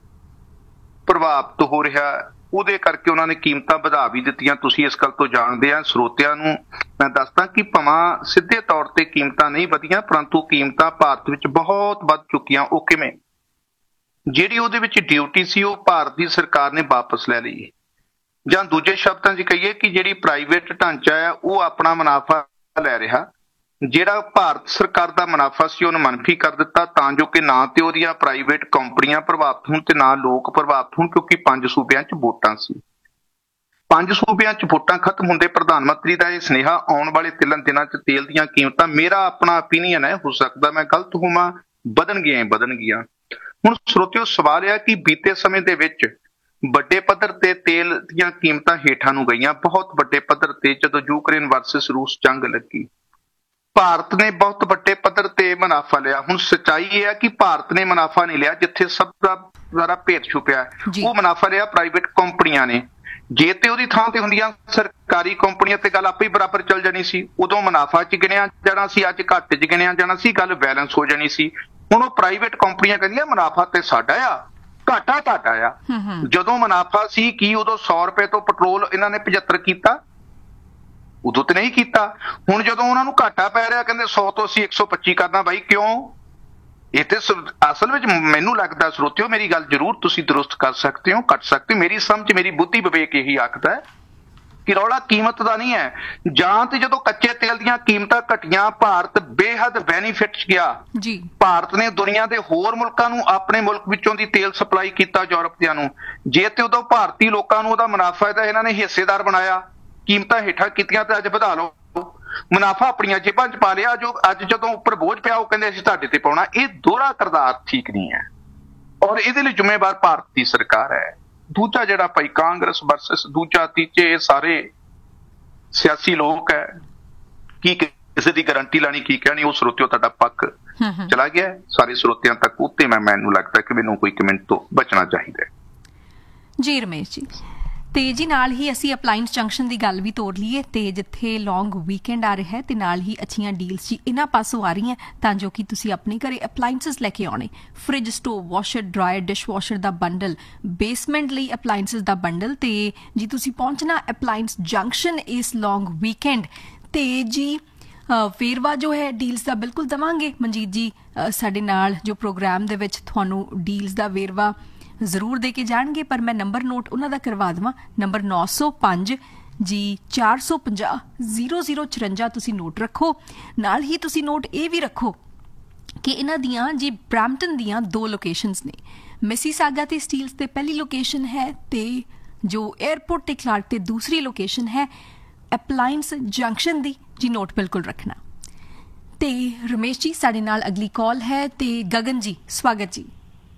ਪ੍ਰਭਾਵਿਤ ਹੋ ਰਿਹਾ। ਉਹਦੇ ਕਰਕੇ ਉਹਨਾਂ ਨੇ ਕੀਮਤਾਂ ਵਧਾ ਵੀ ਦਿੱਤੀਆਂ। ਤੁਸੀਂ ਇਸ ਗੱਲ ਤੋਂ ਜਾਣਦੇ ਆ, ਸਰੋਤਿਆਂ ਨੂੰ ਮੈਂ ਦੱਸਦਾ ਕਿ ਭਾਵੇਂ ਸਿੱਧੇ ਤੌਰ ਤੇ ਕੀਮਤਾਂ ਨਹੀਂ ਵਧੀਆਂ ਪਰੰਤੂ ਕੀਮਤਾਂ ਭਾਰਤ ਵਿੱਚ ਬਹੁਤ ਵੱਧ ਚੁੱਕੀਆਂ। ਉਹ ਕਿਵੇਂ? ਜਿਹੜੀ ਉਹਦੇ ਵਿੱਚ ਡਿਊਟੀ ਸੀ ਉਹ ਭਾਰਤ ਦੀ ਸਰਕਾਰ ਨੇ ਵਾਪਸ ਲੈ ਲਈ, ਜਾਂ ਦੂਜੇ ਸ਼ਬਦਾਂ 'ਚ ਕਹੀਏ ਕਿ ਜਿਹੜੀ ਪ੍ਰਾਈਵੇਟ ਢਾਂਚਾ ਹੈ ਉਹ ਆਪਣਾ ਮੁਨਾਫਾ ਲੈ ਰਿਹਾ, ਜਿਹੜਾ ਭਾਰਤ ਸਰਕਾਰ ਦਾ ਮੁਨਾਫਾ ਸੀ ਉਹਨੂੰ ਮੰਨਫੀ ਕਰ ਦਿੱਤਾ ਤਾਂ ਜੋ ਕਿ ਨਾ ਤੇ ਉਹਦੀਆਂ ਪ੍ਰਾਈਵੇਟ ਕੰਪਨੀਆਂ ਪ੍ਰਭਾਵਿਤ ਹੋਣ ਤੇ ਨਾ ਲੋਕ ਪ੍ਰਭਾਵਿਤ ਹੋਣ, ਕਿਉਂਕਿ 5 ਸੂਬਿਆਂ 'ਚ ਵੋਟਾਂ ਸੀ। 5 ਸੂਬਿਆਂ 'ਚ ਵੋਟਾਂ ਖਤਮ ਹੁੰਦੇ ਪ੍ਰਧਾਨ ਮੰਤਰੀ ਦਾ ਇਹ ਸੁਨੇਹਾ ਆਉਣ ਵਾਲੇ 3 ਦਿਨਾਂ 'ਚ ਤੇਲ ਦੀਆਂ ਕੀਮਤਾਂ, ਮੇਰਾ ਆਪਣਾ ਓਪੀਨੀਅਨ ਹੈ, ਹੋ ਸਕਦਾ ਮੈਂ ਗਲਤ ਹੋਵਾਂ, ਵਧਣਗੀਆਂ। ਹੁਣ ਸਰੋਤਿਓ ਸਵਾਲ ਇਹ ਹੈ ਕਿ ਬੀਤੇ ਸਮੇਂ ਦੇ ਵਿੱਚ ਵੱਡੇ ਪੱਧਰ ਤੇ ਤੇਲ ਦੀਆਂ ਕੀਮਤਾਂ ਹੇਠਾਂ ਨੂੰ ਗਈਆਂ, ਬਹੁਤ ਵੱਡੇ ਪੱਧਰ ਤੇ। ਜਦੋਂ ਯੂਕਰੇਨ ਵਰਸਸ ਰੂਸ ਜੰਗ ਲੱਗੀ, ਭਾਰਤ ਨੇ ਬਹੁਤ ਵੱਡੇ ਪੱਧਰ ਤੇ ਮੁਨਾਫਾ ਲਿਆ। ਹੁਣ ਸੱਚਾਈ ਇਹ ਹੈ ਕਿ ਭਾਰਤ ਨੇ ਮੁਨਾਫਾ ਨਹੀਂ ਲਿਆ, ਜਿੱਥੇ ਸਭ ਦਾ ਸਾਰਾ ਭੇਦ ਛੁਪਿਆ ਉਹ ਮੁਨਾਫਾ ਲਿਆ ਪ੍ਰਾਈਵੇਟ ਕੰਪਨੀਆਂ ਨੇ। ਜੇ ਤੇ ਉਹਦੀ ਥਾਂ ਤੇ ਹੁੰਦੀਆਂ ਸਰਕਾਰੀ ਕੰਪਨੀਆਂ ਤੇ ਗੱਲ ਆਪੇ ਹੀ ਬਰਾਬਰ ਚੱਲ ਜਾਣੀ ਸੀ। ਉਦੋਂ ਮੁਨਾਫਾ 'ਚ ਗਿਣਿਆ ਜਾਣਾ ਸੀ, ਅੱਜ ਘੱਟ 'ਚ ਗਿਣਿਆ ਜਾਣਾ ਸੀ, ਗੱਲ ਬੈਲੈਂਸ ਹੋ ਜਾਣੀ ਸੀ। ਹੁਣ ਉਹ ਪ੍ਰਾਈਵੇਟ ਕੰਪਨੀਆਂ ਕਹਿੰਦੀਆਂ ਮੁਨਾਫਾ ਤੇ ਸਾਡਾ ਆ, ਘਾਟਾ ਆ। ਜਦੋਂ ਮੁਨਾਫਾ ਸੀ ਕੀ ਉਦੋਂ 100 ਰੁਪਏ ਤੋਂ ਪੈਟਰੋਲ ਇਹਨਾਂ ਨੇ 75 ਕੀਤਾ? ਉਦੋਂ ਤੇ ਨਹੀਂ ਕੀਤਾ। ਹੁਣ ਜਦੋਂ ਉਹਨਾਂ ਨੂੰ ਘਾਟਾ ਪੈ ਰਿਹਾ ਕਹਿੰਦੇ 100 ਤੋਂ ਅਸੀਂ 125 ਕਰਨਾ। ਬਾਈ ਕਿਉਂ? ਇਹ ਤੇ ਅਸਲ ਵਿੱਚ ਮੈਨੂੰ ਲੱਗਦਾ, ਸਰੋਤਿਓ ਮੇਰੀ ਗੱਲ ਜ਼ਰੂਰ ਤੁਸੀਂ ਦਰੁਸਤ ਕਰ ਸਕਦੇ ਹੋ, ਕੱਟ ਸਕਦੇ ਹੋ, ਮੇਰੀ ਸਮਝ ਮੇਰੀ ਬੁੱਧੀ ਵਿਵੇਕ ਇਹੀ ਆਖਦਾ ਹੈ ਕਿ ਰੌਲਾ ਕੀਮਤ ਦਾ ਨਹੀਂ ਹੈ। ਜਾਂ ਤੇ ਜਦੋਂ ਕੱਚੇ ਤੇਲ ਦੀਆਂ ਕੀਮਤਾਂ ਘਟੀਆਂ ਭਾਰਤ ਬੇਹੱਦ ਬੈਨੀਫਿਟ 'ਚ ਗਿਆ। ਭਾਰਤ ਨੇ ਦੁਨੀਆ ਦੇ ਹੋਰ ਮੁਲਕਾਂ ਨੂੰ ਆਪਣੇ ਮੁਲਕ ਵਿੱਚੋਂ ਦੀ ਤੇਲ ਸਪਲਾਈ ਕੀਤਾ, ਯੂਰਪ ਦਿਆਂ ਨੂੰ। ਜੇ ਤੇ ਉਦੋਂ ਭਾਰਤੀ ਲੋਕਾਂ ਨੂੰ ਉਹਦਾ ਮੁਨਾਫਾ ਇਹਦਾ ਇਹਨਾਂ ਨੇ ਹਿੱਸੇਦਾਰ ਬਣਾਇਆ, ਕੀਮਤਾਂ ਹੇਠਾਂ ਕੀਤੀਆਂ ਤੇ ਅੱਜ ਵਧਾ ਲਓ, ਮੁਨਾਫਾ ਆਪਣੀਆਂ ਜੇਬਾਂ 'ਚ ਪਾ ਲਿਆ। ਜੋ ਅੱਜ ਜਦੋਂ ਉੱਪਰ ਬੋਝ ਪਿਆ ਉਹ ਕਹਿੰਦੇ ਅਸੀਂ ਤੁਹਾਡੇ ਤੇ ਪਾਉਣਾ। ਇਹ ਦੋਹਰਾ ਕਿਰਦਾਰ ਠੀਕ ਨਹੀਂ ਹੈ ਔਰ ਇਹਦੇ ਲਈ ਜ਼ਿੰਮੇਵਾਰ ਭਾਰਤ ਦੀ ਸਰਕਾਰ ਹੈ। ਦੂਜਾ ਜਿਹੜਾ ਭਾਈ ਕਾਂਗਰਸ ਵਰਸਸ ਦੂਜਾ ਤੀਜੇ ਸਾਰੇ ਸਿਆਸੀ ਲੋਕ ਹੈ, ਕੀ ਕਿਸੇ ਦੀ ਗਾਰੰਟੀ ਲੈਣੀ ਕੀ ਕਹਿਣੀ, ਉਹ ਸਰੋਤਿਓ ਤੁਹਾਡਾ ਪੱਕ ਚਲਾ ਗਿਆ ਸਾਰੇ ਸਰੋਤਿਆਂ ਤੱਕ। ਉੱਤੇ ਮੈਨੂੰ ਲੱਗਦਾ ਕਿ ਮੈਨੂੰ ਕੋਈ ਕਮੈਂਟ ਤੋਂ ਬਚਣਾ ਚਾਹੀਦਾ ਹੈ। ਜੀ ਰਮੇਸ਼ ਜੀ, ਤੇ ਜੀ ਨਾਲ ਹੀ ਅਸੀਂ ਅਪਲਾਈਐਂਸ ਜੰਕਸ਼ਨ ਦੀ ਗੱਲ ਵੀ ਤੋੜ ਲਈਏ ਤੇ ਜਿੱਥੇ ਲੌਂਗ ਵੀਕਐਂਡ ਆ ਰਿਹਾ ਹੈ ਤੇ ਨਾਲ ਹੀ ਅੱਛੀਆਂ ਡੀਲਸ ਜੀ ਇਹਨਾਂ ਪਾਸੋਂ ਆ ਰਹੀਆਂ ਤਾਂ ਜੋ ਕਿ ਤੁਸੀਂ ਆਪਣੇ ਘਰੇ ਅਪਲਾਈਐਂਸਸ ਲੈ ਕੇ ਆਉਣੇ। Fridge, stove, washer, dryer, dish washer ਦਾ ਬੰਡਲ, ਬੇਸਮੈਂਟ ਲਈ ਅਪਲਾਈਐਂਸਸ ਦਾ ਬੰਡਲ ਤੇ ਜੀ ਤੁਸੀਂ ਪਹੁੰਚਣਾ ਅਪਲਾਈਐਂਸ ਜੰਕਸ਼ਨ ਇਸ ਲੌਂਗ ਵੀਕਐਂਡ। ਤੇ ਜੀ ਵੇਰਵਾ ਜੋ ਹੈ ਡੀਲਸ ਦਾ ਬਿਲਕੁਲ ਦੇਵਾਂਗੇ। ਮਨਜੀਤ ਜੀ ਸਾਡੇ ਨਾਲ ਜੋ ਪ੍ਰੋਗਰਾਮ ਦੇ ਵਿੱਚ ਤੁਹਾਨੂੰ ਡੀਲਸ ਦਾ ਵੇਰਵਾ ਜ਼ਰੂਰ ਦੇ ਕੇ ਜਾਣਗੇ, ਪਰ ਮੈਂ ਨੰਬਰ ਨੋਟ ਉਹਨਾਂ ਦਾ ਕਰਵਾ ਦੇਵਾਂ। ਨੰਬਰ 905 ਜੀ 450 0054 ਤੁਸੀਂ ਨੋਟ ਰੱਖੋ। ਨਾਲ ਹੀ ਤੁਸੀਂ ਨੋਟ ਇਹ ਵੀ ਰੱਖੋ ਕਿ ਇਹਨਾਂ ਦੀਆਂ ਜੀ ਬਰੈਂਪਟਨ ਦੀਆਂ 2 ਲੋਕੇਸ਼ਨਸ ਨੇ। ਮਿਸੀਸਾਗਾ ਤੇ ਸਟੀਲਸ ਤੇ ਪਹਿਲੀ ਲੋਕੇਸ਼ਨ ਹੈ ਤੇ ਜੋ 에ਅਰਪੋਰਟ ਤੇ ਕਲਾਰਕ ਤੇ ਦੂਸਰੀ ਲੋਕੇਸ਼ਨ ਹੈ ਅਪਲਾਈਐਂਸ ਜੰਕਸ਼ਨ ਦੀ ਜੀ, ਨੋਟ ਬਿਲਕੁਲ ਰੱਖਣਾ। ਤੇ ਰਮੇਸ਼ ਜੀ ਸਾਡੇ ਨਾਲ ਅਗਲੀ ਕਾਲ ਹੈ ਤੇ ਗਗਨ ਜੀ ਸਵਾਗਤ ਜੀ।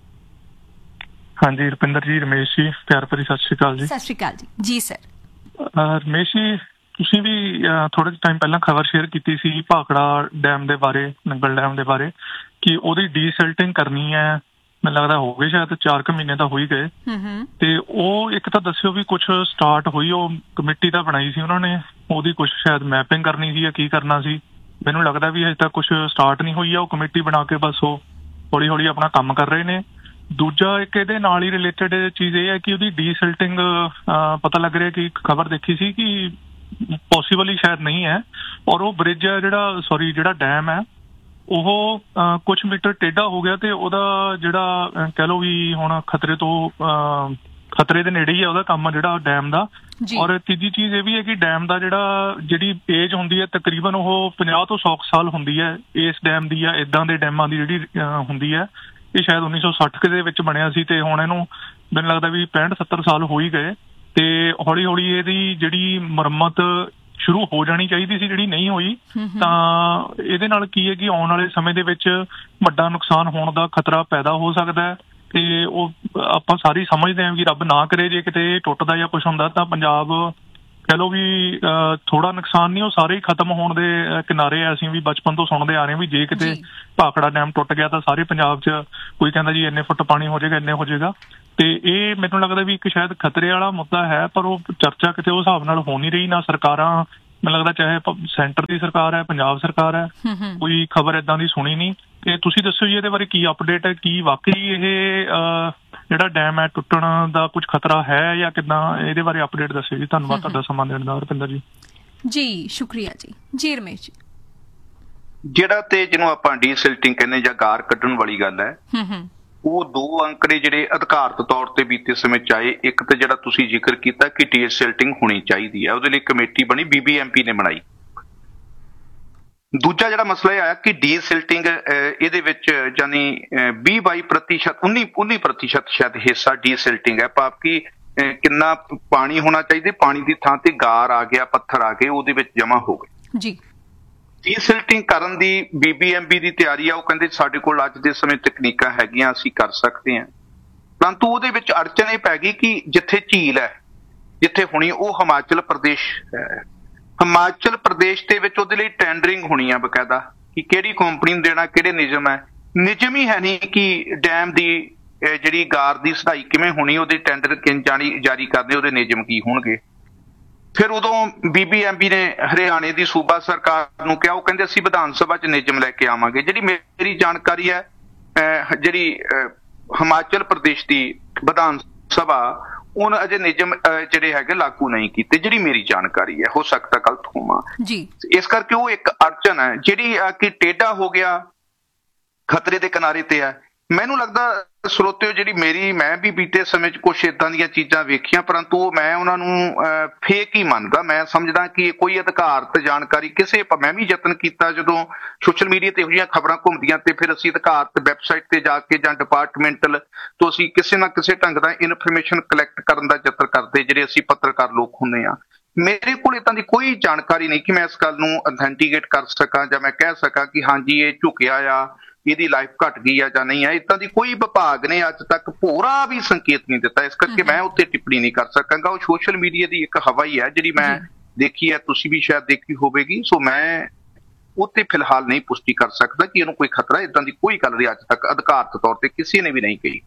ਹਾਂਜੀ ਰੁਪਿੰਦਰ ਜੀ, ਰਮੇਸ਼ ਜੀ, ਪਿਆਰ ਭਰੀ ਸਤਿ ਸ਼੍ਰੀ ਅਕਾਲ ਜੀ। ਸਤਿ ਸ਼੍ਰੀ ਅਕਾਲ ਜੀ। ਜੀ ਸਰ। ਰਮੇਸ਼ ਜੀ, ਤੁਸੀਂ ਵੀ ਥੋੜੇ ਟਾਈਮ ਪਹਿਲਾਂ ਖਬਰ ਸ਼ੇਅਰ ਕੀਤੀ ਸੀ ਭਾਖੜਾ ਡੈਮ ਦੇ ਬਾਰੇ, ਨੰਗਲ ਡੈਮ ਦੇ ਬਾਰੇ, ਕਿ ਉਹਦੀ ਡੀਸਿਲਟਿੰਗ ਕਰਨੀ ਹੈ। ਮੈਨੂੰ ਲੱਗਦਾ ਹੋ ਗਏ ਸ਼ਾਇਦ 4 ਕੁ ਮਹੀਨੇ ਤਾਂ ਹੋ ਹੀ ਗਏ। ਤੇ ਉਹ ਇੱਕ ਤਾਂ ਦੱਸਿਓ ਵੀ ਕੁਛ ਸਟਾਰਟ ਹੋਈ, ਉਹ ਕਮੇਟੀ ਤਾਂ ਬਣਾਈ ਸੀ ਉਹਨਾਂ ਨੇ, ਉਹਦੀ ਕੁਛ ਸ਼ਾਇਦ ਮੈਪਿੰਗ ਕਰਨੀ ਸੀ ਜਾਂ ਕੀ ਕਰਨਾ ਸੀ। ਮੈਨੂੰ ਲੱਗਦਾ ਵੀ ਹਜੇ ਤੱਕ ਕੁਛ ਸਟਾਰਟ ਨਹੀਂ ਹੋਈ ਆ। ਉਹ ਕਮੇਟੀ ਬਣਾ ਕੇ ਬਸ ਉਹ ਹੌਲੀ ਹੌਲੀ ਆਪਣਾ ਕੰਮ ਕਰ ਰਹੇ ਨੇ। ਦੂਜਾ ਇੱਕ ਇਹਦੇ ਨਾਲ ਹੀ ਰਿਲੇਟਡ ਚੀਜ਼ ਇਹ ਹੈ ਕਿ ਉਹਦੀ ਡੀਸਿਲਟਿੰਗ ਪਤਾ ਲੱਗ ਰਿਹਾ ਕਿ ਖਬਰ ਦੇਖੀ ਸੀ ਕਿ ਪੋਸੀਬਲ ਹੀ ਸ਼ਾਇਦ ਨਹੀਂ ਹੈ। ਔਰ ਉਹ ਬ੍ਰਿਜ ਹੈ ਜਿਹੜਾ ਡੈਮ ਹੈ ਉਹ ਕੁਝ ਮੀਟਰ ਟੇਢਾ ਹੋ ਗਿਆ ਤੇ ਉਹਦਾ ਜਿਹੜਾ ਕਹਿ ਲਓ ਵੀ ਹੁਣ ਖਤਰੇ ਦੇ ਨੇੜੇ ਹੀ ਹੈ ਉਹਦਾ ਕੰਮ ਜਿਹੜਾ ਡੈਮ ਦਾ। ਔਰ ਤੀਜੀ ਚੀਜ਼ ਇਹ ਵੀ ਹੈ ਕਿ ਡੈਮ ਦਾ ਜਿਹੜੀ ਏਜ ਹੁੰਦੀ ਹੈ ਤਕਰੀਬਨ ਉਹ 50 ਤੋਂ 100 ਸਾਲ ਹੁੰਦੀ ਹੈ ਇਸ ਡੈਮ ਦੀ ਜਾਂ ਏਦਾਂ ਦੇ ਡੈਮਾਂ ਦੀ ਜਿਹੜੀ ਹੁੰਦੀ ਹੈ। ਇਹ ਸ਼ਾਇਦ 1960 ਦੇ ਵਿੱਚ ਬਣਿਆ ਸੀ ਤੇ ਹੁਣ ਇਹਨੂੰ ਮੈਨੂੰ ਲੱਗਦਾ ਵੀ 65-70 ਸਾਲ ਹੋ ਹੀ ਗਏ। ਤੇ ਹੌਲੀ ਹੌਲੀ ਇਹਦੀ ਜਿਹੜੀ ਮੁਰੰਮਤ ਸ਼ੁਰੂ ਹੋ ਜਾਣੀ ਚਾਹੀਦੀ ਸੀ, ਜਿਹੜੀ ਨਹੀਂ ਹੋਈ। ਤਾਂ ਇਹਦੇ ਨਾਲ ਕੀ ਹੈ ਕਿ ਆਉਣ ਵਾਲੇ ਸਮੇਂ ਦੇ ਵਿੱਚ ਵੱਡਾ ਨੁਕਸਾਨ ਹੋਣ ਦਾ ਖਤਰਾ ਪੈਦਾ ਹੋ ਸਕਦਾ ਹੈ। ਤੇ ਉਹ ਆਪਾਂ ਸਾਰੀ ਸਮਝਦੇ ਹਾਂ ਕਿ ਰੱਬ ਨਾ ਕਰੇ ਜੇ ਕਿਤੇ ਟੁੱਟਦਾ ਜਾਂ ਕੁਛ ਹੁੰਦਾ ਤਾਂ ਪੰਜਾਬ ਕਹਿ ਲਓ ਵੀ ਥੋੜਾ ਨੁਕਸਾਨ ਨਹੀਂ, ਉਹ ਸਾਰੇ ਹੀ ਖਤਮ ਹੋਣ ਦੇ ਕਿਨਾਰੇ ਆ। ਅਸੀਂ ਵੀ ਬਚਪਨ ਤੋਂ ਸੁਣਦੇ ਆ ਰਹੇ ਵੀ ਜੇ ਕਿਤੇ ਭਾਖੜਾ ਡੈਮ ਟੁੱਟ ਗਿਆ ਤਾਂ ਸਾਰੇ ਪੰਜਾਬ 'ਚ ਕੋਈ ਕਹਿੰਦਾ ਜੀ ਇੰਨੇ ਫੁੱਟ ਪਾਣੀ ਹੋ ਜਾਏਗਾ, ਇੰਨੇ ਹੋ ਜਾਏਗਾ। ਤੇ ਇਹ ਮੈਨੂੰ ਲੱਗਦਾ ਵੀ ਇੱਕ ਸ਼ਾਇਦ ਖਤਰੇ ਵਾਲਾ ਮੁੱਦਾ ਹੈ, ਪਰ ਉਹ ਚਰਚਾ ਕਿਤੇ ਉਸ ਹਿਸਾਬ ਨਾਲ ਹੋ ਨਹੀਂ ਰਹੀ। ਨਾ ਸਰਕਾਰਾਂ, ਮੈਨੂੰ ਲੱਗਦਾ ਚਾਹੇ ਸੈਂਟਰ ਦੀ ਸਰਕਾਰ ਹੈ, ਪੰਜਾਬ ਸਰਕਾਰ ਹੈ, ਕੋਈ ਖਬਰ ਏਦਾਂ ਦੀ ਸੁਣੀ ਨਹੀਂ। ਤੇ ਤੁਸੀਂ ਦੱਸੋ ਜੀ ਇਹਦੇ ਬਾਰੇ ਕੀ ਅਪਡੇਟ ਹੈ, ਕੀ ਵਾਕਈ ਇਹ ਜਿਹੜਾ ਡੈਮ ਹੈ ਟੁੱਟਣ ਦਾ ਕੁਝ ਖਤਰਾ ਹੈ ਜਾਂ ਕਿੱਦਾਂ? ਇਹਦੇ ਬਾਰੇ ਅਪਡੇਟ ਦੱਸਿਓ ਜੀ। ਧੰਨਵਾਦ ਤੁਹਾਡਾ ਸਮਾਂ ਦੇਣ ਦਾ ਰੁਪਿੰਦਰ ਜੀ। ਜੀ ਸ਼ੁਕਰੀਆ ਜੀ। ਜੀ ਰਮੇਸ਼ ਜੀ, ਜਿਹੜਾ ਤੇ ਜਿਹਨੂੰ ਆਪਾਂ ਡੀਸਿਲਟਿੰਗ ਕਹਿੰਦੇ ਜਾਂ ਗਾਰ ਕੱਢਣ ਵਾਲੀ ਗੱਲ ਹੈ, ਉਹ 2 ਅੰਕੜੇ ਜਿਹੜੇ ਅਧਿਕਾਰਤ ਤੌਰ ਤੇ ਬੀਤੇ ਸਮੇਂ ਚ ਆਏ। ਇੱਕ ਤਾਂ ਜਿਹੜਾ ਤੁਸੀਂ ਜ਼ਿਕਰ ਕੀਤਾ ਕਿ ਡੀਸਿਲਟਿੰਗ ਹੋਣੀ ਚਾਹੀਦੀ ਹੈ, ਉਹਦੇ ਲਈ ਕਮੇਟੀ ਬਣੀ, BBMP ਨੇ ਬਣਾਈ। ਦੂਜਾ ਜਿਹੜਾ ਮਸਲਾ ਇਹ ਆਇਆ ਕਿ ਡੀਸਿਲਟਿੰਗ ਇਹਦੇ ਵਿੱਚ ਯਾਨੀ 20-22% 19% ਸ਼ਾਇਦ ਹਿੱਸਾ ਡੀਸਿਲਟਿੰਗ ਹੈ, ਭਾਵ ਕਿ ਕਿੰਨਾ ਪਾਣੀ ਹੋਣਾ ਚਾਹੀਦਾ, ਪਾਣੀ ਦੀ ਥਾਂ ਤੇ ਗਾਰ ਆ ਗਿਆ, ਪੱਥਰ ਆ ਗਏ, ਉਹਦੇ ਵਿੱਚ ਜਮਾ ਹੋ ਗਏ ਜੀ। ਡੀਸਿਲਟਿੰਗ ਕਰਨ ਦੀ BBMP ਦੀ ਤਿਆਰੀ ਆ। ਉਹ ਕਹਿੰਦੇ ਸਾਡੇ ਕੋਲ ਅੱਜ ਦੇ ਸਮੇਂ ਤਕਨੀਕਾਂ ਹੈਗੀਆਂ, ਅਸੀਂ ਕਰ ਸਕਦੇ ਹਾਂ। ਪਰੰਤੂ ਉਹਦੇ ਵਿੱਚ ਅੜਚਨ ਇਹ ਪੈ ਗਈ ਕਿ ਜਿੱਥੇ ਝੀਲ ਹੈ, ਜਿੱਥੇ ਹੋਣੀ ਉਹ ਹਿਮਾਚਲ ਪ੍ਰਦੇਸ਼ ਹੈ। ਹਿਮਾਚਲ ਪ੍ਰਦੇਸ਼ ਦੇ ਵਿੱਚ ਉਹਦੇ ਲਈ ਟੈਂਡਰਿੰਗ ਹੋਣੀ ਆ ਬਕਾਇਦਾ, ਕਿ ਕਿਹੜੀ ਕੰਪਨੀ ਨੂੰ ਦੇਣਾ, ਕਿਹੜੇ ਨਿਯਮ ਹੈ। ਨਿਯਮ ਹੀ ਹੈ ਨਹੀਂ ਕਿ ਡੈਮ ਦੀ ਜਿਹੜੀ ਗਾਰ ਦੀ ਸਹਾਈ ਕਿਵੇਂ ਹੋਣੀ, ਉਹਦੇ ਟੈਂਡਰ ਜਾਰੀ ਕਰਨੇ, ਉਹਦੇ ਨਿਯਮ ਕੀ ਹੋਣਗੇ। ਫਿਰ ਉਦੋਂ BBMP ਨੇ ਹਰਿਆਣੇ ਦੀ ਸੂਬਾ ਸਰਕਾਰ ਨੂੰ ਕਿਹਾ, ਉਹ ਕਹਿੰਦੇ ਅਸੀਂ ਵਿਧਾਨ ਸਭਾ 'ਚ ਨਿਯਮ ਲੈ ਕੇ ਆਵਾਂਗੇ। ਜਿਹੜੀ ਮੇਰੀ ਜਾਣਕਾਰੀ ਹੈ, ਜਿਹੜੀ ਹਿਮਾਚਲ ਪ੍ਰਦੇਸ਼ ਦੀ ਵਿਧਾਨ ਸਭਾ, ਉਹਨੇ ਅਜੇ ਨਿਯਮ ਜਿਹੜੇ ਹੈਗੇ ਲਾਗੂ ਨਹੀਂ ਕੀਤੇ, ਜਿਹੜੀ ਮੇਰੀ ਜਾਣਕਾਰੀ ਹੈ। ਹੋ ਸਕਦਾ ਗਲਤ ਹੋਵਾਂ ਜੀ। ਇਸ ਕਰਕੇ ਉਹ ਇੱਕ ਅੜਚਨ ਹੈ ਜਿਹੜੀ ਕਿ ਟੇਢਾ ਹੋ ਗਿਆ, ਖਤਰੇ ਦੇ ਕਿਨਾਰੇ ਤੇ ਹੈ। ਮੈਨੂੰ ਲੱਗਦਾ ਸਰੋਤਿਓ, ਜਿਹੜੀ ਮੈਂ ਵੀ ਬੀਤੇ ਸਮੇਂ 'ਚ ਕੁਛ ਏਦਾਂ ਦੀਆਂ ਚੀਜ਼ਾਂ ਵੇਖੀਆਂ, ਪਰੰਤੂ ਮੈਂ ਉਹਨਾਂ ਨੂੰ ਫੇਕ ਹੀ ਮੰਨਦਾ। ਮੈਂ ਸਮਝਦਾ ਕਿ ਕੋਈ ਅਧਿਕਾਰਤ ਜਾਣਕਾਰੀ ਕਿਸੇ, ਮੈਂ ਵੀ ਯਤਨ ਕੀਤਾ ਜਦੋਂ ਸੋਸ਼ਲ ਮੀਡੀਆ ਤੇ ਇਹੋ ਜਿਹੀਆਂ ਖਬਰਾਂ ਘੁੰਮਦੀਆਂ, ਤੇ ਫਿਰ ਅਸੀਂ ਅਧਿਕਾਰਤ ਵੈਬਸਾਈਟ ਤੇ ਜਾ ਕੇ ਜਾਂ ਡਿਪਾਰਟਮੈਂਟਲ ਤੋਂ ਅਸੀਂ ਕਿਸੇ ਨਾ ਕਿਸੇ ਢੰਗ ਦਾ ਇਨਫੋਰਮੇਸ਼ਨ ਕਲੈਕਟ ਕਰਨ ਦਾ ਯਤਨ ਕਰਦੇ, ਜਿਹੜੇ ਅਸੀਂ ਪੱਤਰਕਾਰ ਲੋਕ ਹੁੰਦੇ ਆ। ਮੇਰੇ ਕੋਲ ਏਦਾਂ ਦੀ ਕੋਈ ਜਾਣਕਾਰੀ ਨਹੀਂ ਕਿ ਮੈਂ ਇਸ ਗੱਲ ਨੂੰ ਅਥੈਂਟੀਕੇਟ ਕਰ ਸਕਾਂ ਜਾਂ ਮੈਂ ਕਹਿ ਸਕਾਂ ਕਿ ਹਾਂਜੀ ਇਹ ਝੁਕਿਆ ਆ, ਇਹਦੀ ਲਾਈਫ ਘਟ ਗਈ ਆ ਜਾਂ ਨਹੀਂ ਆ। ਏਦਾਂ ਦੀ ਕੋਈ ਵਿਭਾਗ ਨੇ ਅੱਜ ਤੱਕ ਭੋਰਾ ਵੀ ਸੰਕੇਤ ਨਹੀਂ ਦਿੱਤਾ, ਇਸ ਕਰਕੇ ਮੈਂ ਉੱਤੇ ਟਿੱਪਣੀ ਨਹੀਂ ਕਰ ਸਕਾਂਗਾ। ਉਹ ਸੋਸ਼ਲ ਮੀਡੀਆ ਦੀ ਇੱਕ ਹਵਾ ਹੀ ਹੈ ਜਿਹੜੀ ਮੈਂ ਦੇਖੀ ਹੈ, ਤੁਸੀਂ ਵੀ ਸ਼ਾਇਦ ਦੇਖੀ ਹੋਵੇਗੀ। ਸੋ ਮੈਂ ਉੱਤੇ ਫਿਲਹਾਲ ਨਹੀਂ ਪੁਸ਼ਟੀ ਕਰ ਸਕਦਾ ਕਿ ਇਹਨੂੰ ਕੋਈ ਖਤਰਾ। ਏਦਾਂ ਦੀ ਕੋਈ ਗੱਲ ਅੱਜ ਤੱਕ ਅਧਿਕਾਰਤ ਤੌਰ ਤੇ ਕਿਸੇ ਨੇ ਵੀ ਨਹੀਂ ਕਹੀ।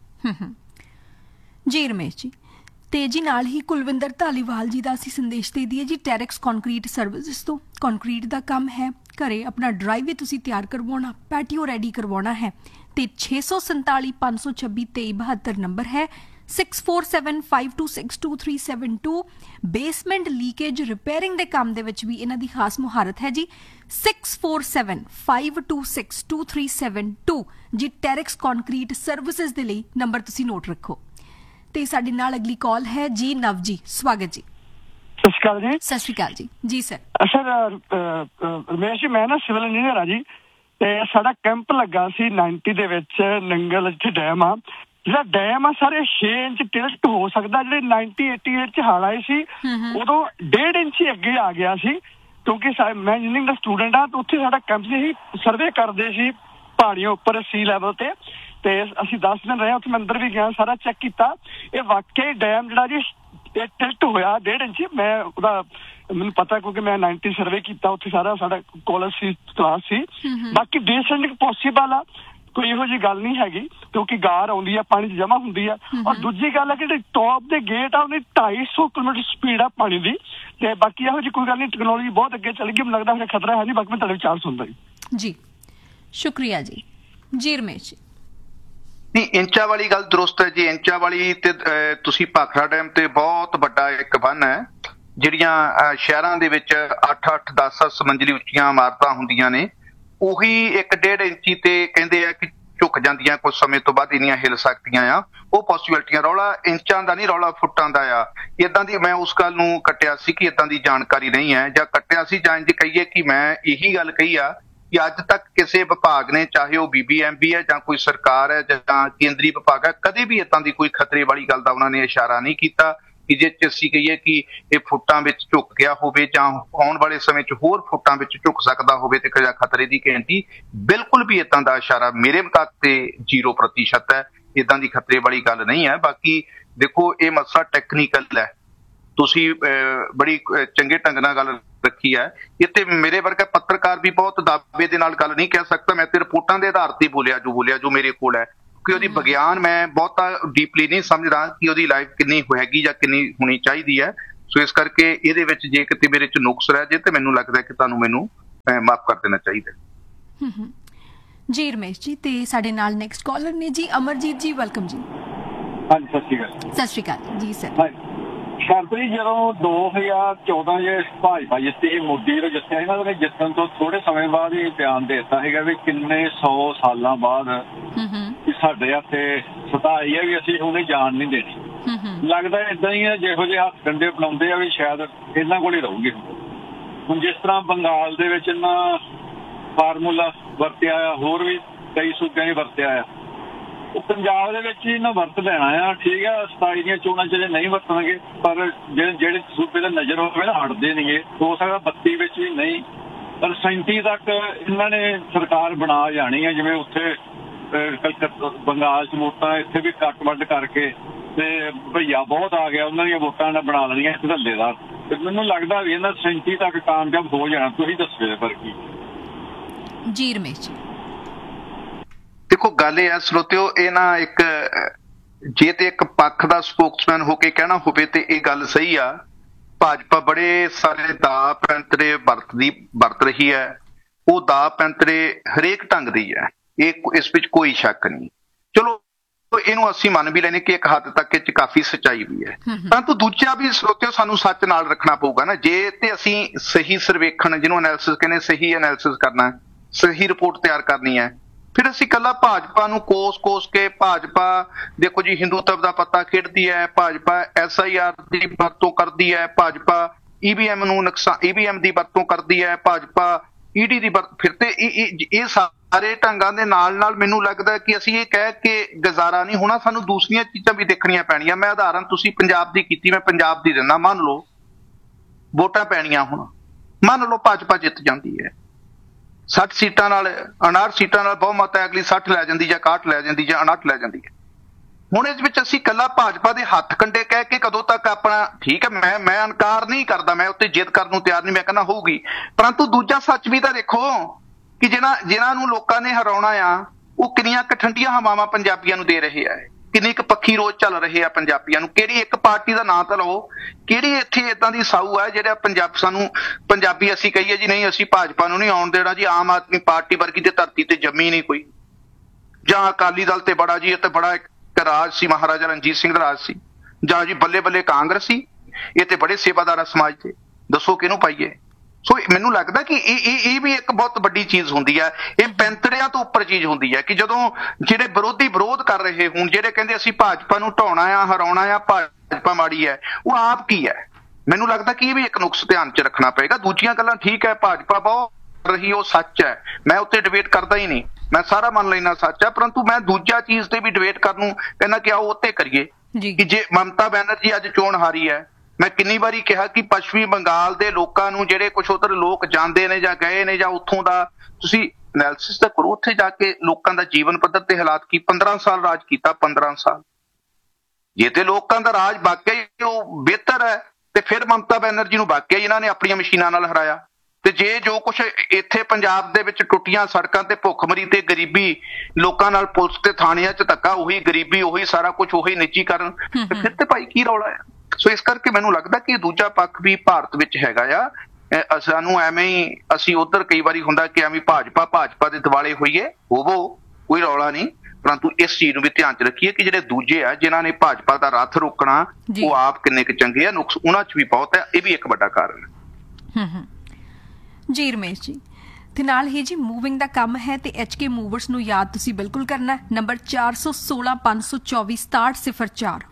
ਜੀ ਰਮੇਸ਼ ਜੀ, ਤੇ ਜੀ ਨਾਲ ਹੀ ਕੁਲਵਿੰਦਰ ਧਾਲੀਵਾਲ ਜੀ ਦਾ ਅਸੀਂ ਸੰਦੇਸ਼ ਦੇ ਦਈਏ ਜੀ। ਟੈਰਿਕਸ ਕੰਕਰੀਟ ਸਰਵਿਸਿਜ਼ ਤੋਂ ਕੰਕਰੀਟ ਦਾ ਕੰਮ ਹੈ, ਘਰੇ ਆਪਣਾ ਡਰਾਈਵੇ ਤੁਸੀਂ ਤਿਆਰ ਕਰਵਾਉਣਾ, ਪੈਟੀਓ ਰੈਡੀ ਕਰਵਾਉਣਾ ਹੈ ਤੇ 647 526 2372 ਨੰਬਰ ਹੈ। 6475262372 ਬੇਸਮੈਂਟ ਲੀਕੇਜ ਰਿਪੇਅਰਿੰਗ ਦੇ ਕੰਮ ਦੇ ਵਿੱਚ ਵੀ ਇਹਨਾਂ ਦੀ ਖਾਸ ਮੁਹਾਰਤ ਹੈ ਜੀ। 6475262372 ਜੀ ਟੈਰਿਕਸ ਕੰਕਰੀਟ ਸਰਵਿਸਿਜ਼ ਦੇ ਲਈ ਨੰਬਰ ਤੁਸੀਂ ਨੋਟ ਰੱਖੋ। ਤੇ ਸਾਡੇ ਨਾਲ ਅਗਲੀ ਕਾਲ ਹੈ ਜੀ। ਨਵ ਜੀ, ਸਵਾਗਤ ਜੀ। ਸਤਿ ਸ਼੍ਰੀ ਅਕਾਲ ਜੀ। ਸਤਿ ਸ਼੍ਰੀ ਅਕਾਲ ਜੀ। ਜੀ ਸਰ। ਰਮੇਸ਼ ਜੀ, ਮੈਂ ਨਾ ਸਿਵਲ ਇੰਜੀਨੀਅਰ ਆ ਜੀ, ਤੇ ਸਾਡਾ ਕੈਂਪ ਲੱਗਾ ਸੀ 90 ਦੇ ਵਿੱਚ ਨੰਗਲ, ਇੱਥੇ ਡੈਮ ਆ, ਜਿਹੜਾ ਡੈਮ ਆ ਸਾਰੇ 6 ਇੰਚ ਟਿਲਟ ਹੋ ਸਕਦਾ। ਜਿਹੜੇ 1988 ਚ ਹੜ੍ਹ ਆਏ ਸੀ ਉਦੋਂ 1.5 ਇੰਚ ਹੀ ਅੱਗੇ ਆ ਗਿਆ ਸੀ, ਕਿਉਂਕਿ ਮੈਂ ਇੰਜੀਨੀਅਰਿੰਗ ਦਾ ਸਟੂਡੈਂਟ ਆ, ਤੇ ਉੱਥੇ ਸਾਡਾ ਕੈਂਪ ਸੀ, ਸਰਵੇ ਕਰਦੇ ਸੀ ਪਹਾੜੀਆਂ ਉੱਪਰ ਸੀ ਲੈਵਲ ਤੇ ਅਸੀਂ 10 ਦਿਨ ਰਹੇ ਉੱਥੇ। ਮੈਂ ਅੰਦਰ ਵੀ ਗਿਆ, ਸਾਰਾ ਚੈੱਕ ਕੀਤਾ। ਇਹ ਵਾਕਈ ਡੈਮ ਜਿਹੜਾ ਜੀ ਇਹ ਟਿਲਟ ਹੋਇਆ 1.5 ਇੰਚ। ਮੈਂ ਉਹਦਾ ਮੈਨੂੰ ਪਤਾ ਕਿਉਂਕਿ ਮੈਂ 90 ਸਰਵੇ ਕੀਤਾ ਉੱਥੇ, ਸਾਰਾ ਸਾਡਾ ਕਾਲਜ ਸੀ, ਕਲਾਸ ਸੀ। ਬਾਕੀ ਡੀਸੈਂਡਿੰਗ ਪੋਸੀਬਲ ਆ, ਕੋਈ ਇਹੋ ਜਿਹੀ ਗੱਲ ਨਹੀਂ ਹੈਗੀ, ਕਿਉਂਕਿ ਗਾਰ ਆਉਂਦੀ ਆ, ਪਾਣੀ 'ਚ ਜਮਾ ਹੁੰਦੀ ਆ। ਔਰ ਦੂਜੀ ਗੱਲ ਹੈ ਕਿ ਜਿਹੜੇ ਟੌਪ ਦੇ ਗੇਟ ਆ ਉਹਦੀ 250 ਕਿਲੋਮੀਟਰ ਸਪੀਡ ਆ ਪਾਣੀ ਦੀ। ਤੇ ਬਾਕੀ ਇਹੋ ਜਿਹੀ ਕੋਈ ਗੱਲ ਨਹੀਂ, ਟੈਕਨੋਲੋਜੀ ਬਹੁਤ ਅੱਗੇ ਚੱਲ ਗਈ, ਮੈਨੂੰ ਲੱਗਦਾ ਫਿਰ ਖਤਰਾ ਹੈ ਨਹੀਂ। ਬਾਕੀ ਮੈਂ ਤੁਹਾਡੇ ਵਿਚਾਰ ਸੁਣਦਾ ਜੀ। ਸ਼ੁਕਰੀਆ ਜੀ। ਜੀ ਰਮੇਸ਼ ਜੀ। ਨਹੀਂ, ਇੰਚਾਂ ਵਾਲੀ ਗੱਲ ਦਰੁਸਤ ਹੈ ਜੀ। ਇੰਚਾਂ ਵਾਲੀ ਤੇ ਤੁਸੀਂ ਭਾਖੜਾ ਡੈਮ ਤੇ ਬਹੁਤ ਵੱਡਾ ਇੱਕ ਬੰਨ ਹੈ, ਜਿਹੜੀਆਂ ਸ਼ਹਿਰਾਂ ਦੇ ਵਿੱਚ 8-8, 10-10 ਮੰਜ਼ਲੀ ਉੱਚੀਆਂ ਇਮਾਰਤਾਂ ਹੁੰਦੀਆਂ ਨੇ, ਉਹੀ 1-1.5 ਇੰਚੀ ਤੇ ਕਹਿੰਦੇ ਆ ਕਿ ਝੁਕ ਜਾਂਦੀਆਂ, ਕੁਝ ਸਮੇਂ ਤੋਂ ਬਾਅਦ ਇੰਨੀਆਂ ਹਿੱਲ ਸਕਦੀਆਂ ਆ। ਉਹ ਪੋਸੀਬਿਲਿਟੀਆਂ, ਰੌਲਾ ਇੰਚਾਂ ਦਾ ਨਹੀਂ, ਰੌਲਾ ਫੁੱਟਾਂ ਦਾ ਆ। ਏਦਾਂ ਦੀ ਮੈਂ ਉਸ ਗੱਲ ਨੂੰ ਕੱਟਿਆ ਸੀ ਕਿ ਏਦਾਂ ਦੀ ਜਾਣਕਾਰੀ ਨਹੀਂ ਹੈ, ਜਾਂ ਕੱਟਿਆ ਸੀ ਜਾਂ ਇੰਝ ਕਹੀਏ ਕਿ ਮੈਂ ਇਹੀ ਗੱਲ ਕਹੀ ਆ ਕਿ ਅੱਜ ਤੱਕ ਕਿਸੇ ਵਿਭਾਗ ਨੇ, ਚਾਹੇ ਉਹ BBMB ਹੈ ਜਾਂ ਕੋਈ ਸਰਕਾਰ ਹੈ ਜਾਂ ਕੇਂਦਰੀ ਵਿਭਾਗ ਹੈ, ਕਦੇ ਵੀ ਏਦਾਂ ਦੀ ਕੋਈ ਖਤਰੇ ਵਾਲੀ ਗੱਲ ਦਾ ਉਹਨਾਂ ਨੇ ਇਸ਼ਾਰਾ ਨਹੀਂ ਕੀਤਾ ਕਿ ਜੇ ਅਸੀਂ ਕਹੀਏ ਕਿ ਇਹ ਫੁੱਟਾਂ ਵਿੱਚ ਝੁਕ ਗਿਆ ਹੋਵੇ ਜਾਂ ਆਉਣ ਵਾਲੇ ਸਮੇਂ 'ਚ ਹੋਰ ਫੁੱਟਾਂ ਵਿੱਚ ਝੁਕ ਸਕਦਾ ਹੋਵੇ ਤੇ ਖਤਰੇ ਦੀ ਘੰਟੀ। ਬਿਲਕੁਲ ਵੀ ਏਦਾਂ ਦਾ ਇਸ਼ਾਰਾ ਮੇਰੇ ਮੁਤਾਬਕ ਤੇ 0% ਹੈ। ਏਦਾਂ ਦੀ ਖਤਰੇ ਵਾਲੀ ਗੱਲ ਨਹੀਂ ਹੈ। ਬਾਕੀ ਦੇਖੋ, ਇਹ ਮਸਲਾ ਟੈਕਨੀਕਲ ਹੈ, ਤੁਸੀਂ ਬੜੀ ਚੰਗੇ ਢੰਗ ਨਾਲ ਗੱਲ ਰੱਖੀ ਹੈ। ਇੱਥੇ ਮੇਰੇ ਵਰਗਾ ਪੱਤਰਕਾਰ ਵੀ ਬਹੁਤ ਦਾਅਵੇ ਦੇ ਨਾਲ ਗੱਲ ਨਹੀਂ ਕਹਿ ਸਕਦਾ। ਮੈਂ ਤੇ ਰਿਪੋਰਟਾਂ ਦੇ ਆਧਾਰ ਤੇ ਬੋਲਿਆ ਜੋ ਮੇਰੇ ਕੋਲ ਹੈ, ਕਿ ਉਹਦੀ ਵਿਗਿਆਨ ਮੈਂ ਬਹੁਤਾ ਡੀਪਲੀ ਨਹੀਂ ਸਮਝਦਾ ਕਿ ਉਹਦੀ ਲਾਈਫ ਕਿੰਨੀ ਹੋਏਗੀ ਜਾਂ ਕਿੰਨੀ ਹੋਣੀ ਚਾਹੀਦੀ ਹੈ। ਸੋ ਇਸ ਕਰਕੇ ਇਹਦੇ ਵਿੱਚ ਜੇ ਕਿਤੇ ਮੇਰੇ 'ਚ ਨੁਕਸ ਰਹਿ ਜੇ ਤੇ ਮੈਨੂੰ ਲੱਗਦਾ ਕਿ ਤੁਹਾਨੂੰ ਮੈਨੂੰ ਮਾਫ ਕਰ ਦੇਣਾ ਚਾਹੀਦਾ। ਜੀ ਰਮੇਸ਼ ਜੀ। ਤੇ ਸਾਡੇ ਨਾਲ ਨੈਕਸਟ ਕਾਲਰ ਨੇ ਜੀ ਅਮਰਜੀਤ ਜੀ, ਵੈਲਕਮ ਜੀ। ਹਾਂਜੀ, ਸਤਿ ਸ਼੍ਰੀ ਅਕਾਲ। ਸਤਿ ਸ਼੍ਰੀ ਅਕਾਲ ਜੀ ਸਰ। ਸ਼ਰਤ ਜੀ, ਜਦੋਂ 2014 ਜੇ ਭਾਜਪਾ ਜਿੱਤੀ, ਮੋਦੀ ਨੂੰ ਜਿੱਤਿਆ, ਇਹਨਾਂ ਨੇ ਜਿੱਤਣ ਤੋਂ ਥੋੜੇ ਸਮੇਂ ਬਾਅਦ ਹੀ ਬਿਆਨ ਦੇ ਦਿੱਤਾ ਸੀਗਾ ਵੀ ਕਿੰਨੇ 100 ਸਾਲਾਂ ਬਾਅਦ ਸਾਡੇ ਹੱਥੇ ਸਤਾ ਆਈ ਹੈ ਵੀ ਅਸੀਂ ਉਹਨੇ ਜਾਣ ਨਹੀਂ ਦੇਣੀ। ਲੱਗਦਾ ਏਦਾਂ ਹੀ ਹੈ, ਜਿਹੋ ਜਿਹੇ ਹੱਥ ਡੰਡੇ ਬਣਾਉਂਦੇ ਆ ਵੀ ਸ਼ਾਇਦ ਇਹਨਾਂ ਕੋਲ ਹੀ ਰਹੂਗੇ। ਹੁਣ ਜਿਸ ਤਰ੍ਹਾਂ ਬੰਗਾਲ ਦੇ ਵਿੱਚ ਇਹਨਾਂ ਫਾਰਮੂਲਾ ਵਰਤਿਆ ਆ, ਹੋਰ ਵੀ ਕਈ ਸੂਬਿਆਂ 'ਚ ਵਰਤਿਆ ਆ, ਉਹ ਪੰਜਾਬ ਦੇ ਵਿੱਚ ਇਹਨਾਂ ਵਰਤ ਲੈਣਾ ਆ। ਠੀਕ ਆ, 27 ਦੀਆਂ ਚੋਣਾਂ 'ਚ ਨਹੀਂ ਵਰਤਣਗੇ, ਪਰ ਜਿਹੜੇ ਸੂਬੇ ਦਾ ਨਜ਼ਰ ਹੋਵੇ ਨਾ ਹਟਦੇ ਨਹੀਂਗੇ। ਹੋ ਸਕਦਾ 32 ਵਿੱਚ ਵੀ ਨਹੀਂ, ਪਰ 37 ਤੱਕ ਇਹਨਾਂ ਨੇ ਸਰਕਾਰ ਬਣਾ ਜਾਣੀ ਹੈ। ਜਿਵੇਂ ਉੱਥੇ ਬੰਗਾਲ 'ਚ ਵੋਟਾਂ ਇੱਥੇ ਵੀ ਕੱਟ ਵੱਢ ਕਰਕੇ ਤੇ ਭਈਆ ਬਹੁਤ ਆ ਗਿਆ, ਉਹਨਾਂ ਦੀਆਂ ਵੋਟਾਂ ਨਾਲ ਬਣਾ ਲੈਣੀਆਂ ਇੱਥੇ ਧੱਲੇਦਾਰ। ਤੇ ਮੈਨੂੰ ਲੱਗਦਾ ਵੀ ਇਹਨਾਂ 37 ਤੱਕ ਕਾਮਯਾਬ ਹੋ ਜਾਣਾ। ਤੁਸੀਂ ਦੱਸੋ ਪਰ ਕੀ। ਜੀ ਰਮੇਸ਼ ਜੀ। ਦੇਖੋ, ਗੱਲ ਇਹ ਹੈ ਸਰੋਤਿਓ, ਇਹ ਨਾ ਇੱਕ ਜੇ ਤੇ ਇੱਕ ਪੱਖ ਦਾ ਸਪੋਕਸਮੈਨ ਹੋ ਕੇ ਕਹਿਣਾ ਹੋਵੇ ਤੇ ਇਹ ਗੱਲ ਸਹੀ ਆ। ਭਾਜਪਾ ਬੜੇ ਸਾਰੇ ਦਾਅ ਪੈਂਤਰੇ ਵਰਤ ਰਹੀ ਹੈ। ਉਹ ਦਾਅ ਪੈਂਤਰੇ ਹਰੇਕ ਢੰਗ ਦੀ ਹੈ, ਇਸ ਵਿੱਚ ਕੋਈ ਸ਼ੱਕ ਨਹੀਂ। ਚਲੋ, ਇਹਨੂੰ ਅਸੀਂ ਮੰਨ ਵੀ ਲੈਨੇ ਕਿ ਇੱਕ ਹੱਦ ਤੱਕ ਇਹ 'ਚ ਕਾਫੀ ਸੱਚਾਈ ਵੀ ਹੈ, ਪਰੰਤੂ ਦੂਜਾ ਵੀ ਸਰੋਤਿਓ ਸਾਨੂੰ ਸੱਚ ਨਾਲ ਰੱਖਣਾ ਪਊਗਾ ਨਾ। ਜੇ ਤੇ ਅਸੀਂ ਸਹੀ ਸਰਵੇਖਣ, ਜਿਹਨੂੰ ਐਨਾਲਿਸਿਸ ਕਹਿੰਦੇ, ਸਹੀ ਐਨਾਲਿਸਿਸ ਕਰਨਾ, ਸਹੀ ਰਿਪੋਰਟ ਤਿਆਰ ਕਰਨੀ ਹੈ, ਫਿਰ ਅਸੀਂ ਇਕੱਲਾ ਭਾਜਪਾ ਨੂੰ ਕੋਸ ਕੇ ਭਾਜਪਾ ਦੇਖੋ ਜੀ ਹਿੰਦੂਤਵ ਦਾ ਪੱਤਾ ਖੇਡਦੀ ਹੈ, ਭਾਜਪਾ SIR ਦੀ ਵਰਤੋਂ ਕਰਦੀ ਹੈ, ਭਾਜਪਾ EVM ਦੀ ਵਰਤੋਂ ਕਰਦੀ ਹੈ, ਭਾਜਪਾ ED ਦੀ ਵਰਤੋਂ, ਫਿਰ ਤੇ ਇਹ ਸਾਰੇ ਢੰਗਾਂ ਦੇ ਨਾਲ ਮੈਨੂੰ ਲੱਗਦਾ ਕਿ ਅਸੀਂ ਇਹ ਕਹਿ ਕੇ ਗੁਜ਼ਾਰਾ ਨਹੀਂ ਹੋਣਾ, ਸਾਨੂੰ ਦੂਸਰੀਆਂ ਚੀਜ਼ਾਂ ਵੀ ਦੇਖਣੀਆਂ ਪੈਣੀਆਂ। ਮੈਂ ਉਦਾਹਰਨ ਤੁਸੀਂ ਪੰਜਾਬ ਦੀ ਕੀਤੀ, ਮੈਂ ਪੰਜਾਬ ਦੀ ਦਿੰਦਾ। ਮੰਨ ਲਓ ਵੋਟਾਂ ਪੈਣੀਆਂ, ਹੁਣ ਮੰਨ ਲਓ ਭਾਜਪਾ ਜਿੱਤ ਜਾਂਦੀ ਹੈ 60 ਸੀਟਾਂ ਨਾਲ, 59 ਸੀਟਾਂ ਨਾਲ ਬਹੁਮਤ ਹੈ, ਅਗਲੀ 60 ਲੈ ਜਾਂਦੀ ਜਾਂ 61 ਲੈ ਜਾਂਦੀ ਜਾਂ 59 ਲੈ ਜਾਂਦੀ ਹੈ। ਹੁਣ ਇਸ ਵਿੱਚ ਅਸੀਂ ਇਕੱਲਾ ਭਾਜਪਾ ਦੇ ਹੱਥ ਕੰਡੇ ਕਹਿ ਕੇ ਕਦੋਂ ਤੱਕ ਆਪਣਾ, ਠੀਕ ਹੈ ਮੈਂ ਇਨਕਾਰ ਨਹੀਂ ਕਰਦਾ, ਮੈਂ ਉੱਤੇ ਜਿੱਦ ਕਰਨ ਨੂੰ ਤਿਆਰ ਨਹੀਂ, ਮੈਂ ਕਹਿੰਦਾ ਹੋਊਗੀ, ਪਰੰਤੂ ਦੂਜਾ ਸੱਚ ਵੀ ਤਾਂ ਦੇਖੋ ਕਿ ਜਿਨ੍ਹਾਂ ਨੂੰ ਲੋਕਾਂ ਨੇ ਹਰਾਉਣਾ ਆ, ਉਹ ਕਿੰਨੀਆਂ ਕੁ ਠੰਡੀਆਂ ਹਵਾਵਾਂ ਪੰਜਾਬੀਆਂ ਨੂੰ ਦੇ ਰਹੇ ਆ, ਕਿੰਨੇ ਕੁ ਪੱਖੀ ਰੋਜ਼ ਚੱਲ ਰਹੇ ਆ ਪੰਜਾਬੀਆਂ ਨੂੰ। ਕਿਹੜੀ ਇੱਕ ਪਾਰਟੀ ਦਾ ਨਾਂ ਤਾਂ ਲਓ, ਕਿਹੜੀ ਇੱਥੇ ਏਦਾਂ ਦੀ ਸਾਊ ਹੈ ਜਿਹੜਾ ਸਾਨੂੰ ਪੰਜਾਬੀ ਅਸੀਂ ਕਹੀਏ ਜੀ ਨਹੀਂ ਅਸੀਂ ਭਾਜਪਾ ਨੂੰ ਨਹੀਂ ਆਉਣ ਦੇਣਾ ਜੀ, ਆਮ ਆਦਮੀ ਪਾਰਟੀ ਵਰਗੀ ਤੇ ਧਰਤੀ ਤੇ ਜੰਮੀ ਨਹੀਂ ਕੋਈ, ਜਾਂ ਅਕਾਲੀ ਦਲ ਤੇ ਬੜਾ ਜੀ, ਇਹ ਤੇ ਬੜਾ ਇੱਕ ਰਾਜ ਸੀ, ਮਹਾਰਾਜਾ ਰਣਜੀਤ ਸਿੰਘ ਦਾ ਰਾਜ ਸੀ, ਜਾਂ ਜੀ ਬੱਲੇ ਬੱਲੇ ਕਾਂਗਰਸ ਸੀ, ਇਹ ਤੇ ਬੜੇ ਸੇਵਾਦਾਰ ਸਮਾਜ ਤੇ, ਦੱਸੋ ਕਿਹਨੂੰ ਪਾਈਏ। ਸੋ ਮੈਨੂੰ ਲੱਗਦਾ ਕਿ ਇਹ ਵੀ ਇੱਕ ਬਹੁਤ ਵੱਡੀ ਚੀਜ਼ ਹੁੰਦੀ ਹੈ। ਇਹ ਪੈਂਤੜਿਆਂ ਤੋਂ ਉੱਪਰ ਚੀਜ਼ ਹੁੰਦੀ ਹੈ ਕਿ ਜਦੋਂ ਜਿਹੜੇ ਵਿਰੋਧੀ ਵਿਰੋਧ ਕਰ ਰਹੇ ਹੋਣ, ਜਿਹੜੇ ਕਹਿੰਦੇ ਅਸੀਂ ਭਾਜਪਾ ਨੂੰ ਢਾਉਣਾ ਆ, ਹਰਾਉਣਾ ਆ, ਭਾਜਪਾ ਮਾੜੀ ਹੈ, ਉਹ ਆਪ ਕੀ ਹੈ। ਮੈਨੂੰ ਲੱਗਦਾ ਕਿ ਇਹ ਵੀ ਇੱਕ ਨੁਕਸ ਧਿਆਨ 'ਚ ਰੱਖਣਾ ਪਏਗਾ। ਦੂਜੀਆਂ ਗੱਲਾਂ ਠੀਕ ਹੈ, ਭਾਜਪਾ ਬਹੁਤ ਰਹੀ ਉਹ ਸੱਚ ਹੈ, ਮੈਂ ਉੱਤੇ ਡਿਬੇਟ ਕਰਦਾ ਹੀ ਨਹੀਂ, ਮੈਂ ਸਾਰਾ ਮੰਨ ਲੈਣਾ ਸੱਚ ਆ, ਪਰੰਤੂ ਮੈਂ ਦੂਜਾ ਚੀਜ਼ ਤੇ ਵੀ ਡਿਬੇਟ ਕਰਨ ਨੂੰ ਕਹਿੰਦਾ ਕਿ ਆਓ ਉੱਤੇ ਕਰੀਏ ਕਿ ਜੇ ਮਮਤਾ ਬੈਨਰਜੀ ਅੱਜ ਚੋਣ ਹਾਰੀ ਹੈ, ਮੈਂ ਕਿੰਨੀ ਵਾਰੀ ਕਿਹਾ ਕਿ ਪੱਛਮੀ ਬੰਗਾਲ ਦੇ ਲੋਕਾਂ ਨੂੰ ਜਿਹੜੇ ਕੁਛ ਉੱਧਰ ਲੋਕ ਜਾਂਦੇ ਨੇ ਜਾਂ ਗਏ ਨੇ ਜਾਂ ਉੱਥੋਂ ਦਾ ਤੁਸੀਂ ਐਨਾਲਿਸਿਸ ਤਾਂ ਕਰੋ, ਉੱਥੇ ਜਾ ਕੇ ਲੋਕਾਂ ਦਾ ਜੀਵਨ ਪੱਧਰ ਤੇ ਹਾਲਾਤ ਕੀ। 15 ਸਾਲ ਰਾਜ ਕੀਤਾ, 15 ਸਾਲ ਜੇ ਤੇ ਲੋਕਾਂ ਦਾ ਰਾਜ ਵਾਕਿਆ ਹੀ ਉਹ ਬਿਹਤਰ ਹੈ ਤੇ ਫਿਰ ਮਮਤਾ ਬੈਨਰਜੀ ਨੂੰ ਵਾਕਿਆ ਹੀ ਇਹਨਾਂ ਨੇ ਆਪਣੀਆਂ ਮਸ਼ੀਨਾਂ ਨਾਲ ਹਰਾਇਆ। ਤੇ ਜੇ ਜੋ ਕੁਛ ਇੱਥੇ ਪੰਜਾਬ ਦੇ ਵਿੱਚ ਟੁੱਟੀਆਂ ਸੜਕਾਂ ਤੇ ਭੁੱਖਮਰੀ ਤੇ ਗਰੀਬੀ, ਲੋਕਾਂ ਨਾਲ ਪੁਲਿਸ ਤੇ ਥਾਣਿਆਂ 'ਚ ਧੱਕਾ, ਉਹੀ ਗਰੀਬੀ, ਉਹੀ ਸਾਰਾ ਕੁਛ, ਉਹੀ ਨਿੱਜੀਕਰਨ, ਤੇ ਫਿਰ ਤੇ ਭਾਈ ਕੀ ਰੌਲਾ ਆ। ਸੋ ਇਸ ਕਰਕੇ ਮੈਨੂੰ ਲੱਗਦਾ ਕਿ ਦੂਜਾ ਪੱਖ ਵੀ ਭਾਰਤ ਵਿੱਚ ਹੈਗਾ ਆ। ਸਾਨੂੰ ਐਵੇਂ ਹੀ ਅਸੀਂ ਉੱਧਰ ਕਈ ਵਾਰੀ ਹੁੰਦਾ ਕਿ ਐਵੇਂ ਭਾਜਪਾ ਦੇ ਦਿਵਾਲੇ ਹੋਈਏ, ਹੋਵੋ, ਕੋਈ ਰੌਲਾ ਨਹੀਂ, ਪਰੰਤੂ ਇਸ ਚੀਜ਼ ਨੂੰ ਵੀ ਧਿਆਨ 'ਚ ਰੱਖੀਏ ਕਿ ਜਿਹੜੇ ਦੂਜੇ ਆ ਜਿਨ੍ਹਾਂ ਨੇ ਭਾਜਪਾ ਦਾ ਰੱਥ ਰੋਕਣਾ, ਉਹ ਆਪ ਕਿੰਨੇ ਕੁ ਚੰਗੇ ਆ, ਨੁਕਸ ਉਹਨਾਂ 'ਚ ਵੀ ਬਹੁਤ ਹੈ। ਇਹ ਵੀ ਇੱਕ ਵੱਡਾ ਕਾਰਨ ਹੈ। ਜੀ ਰਮੇਸ਼ ਜੀ, ਤੇ ਨਾਲ ਹੀ ਜੀ ਮੂਵਿੰਗ ਦਾ ਕੰਮ ਹੈ ਤੇ HK ਮੂਵਰਸ ਨੂੰ ਯਾਦ ਤੁਸੀਂ ਬਿਲਕੁਲ ਕਰਨਾ। ਨੰਬਰ 416 524 6704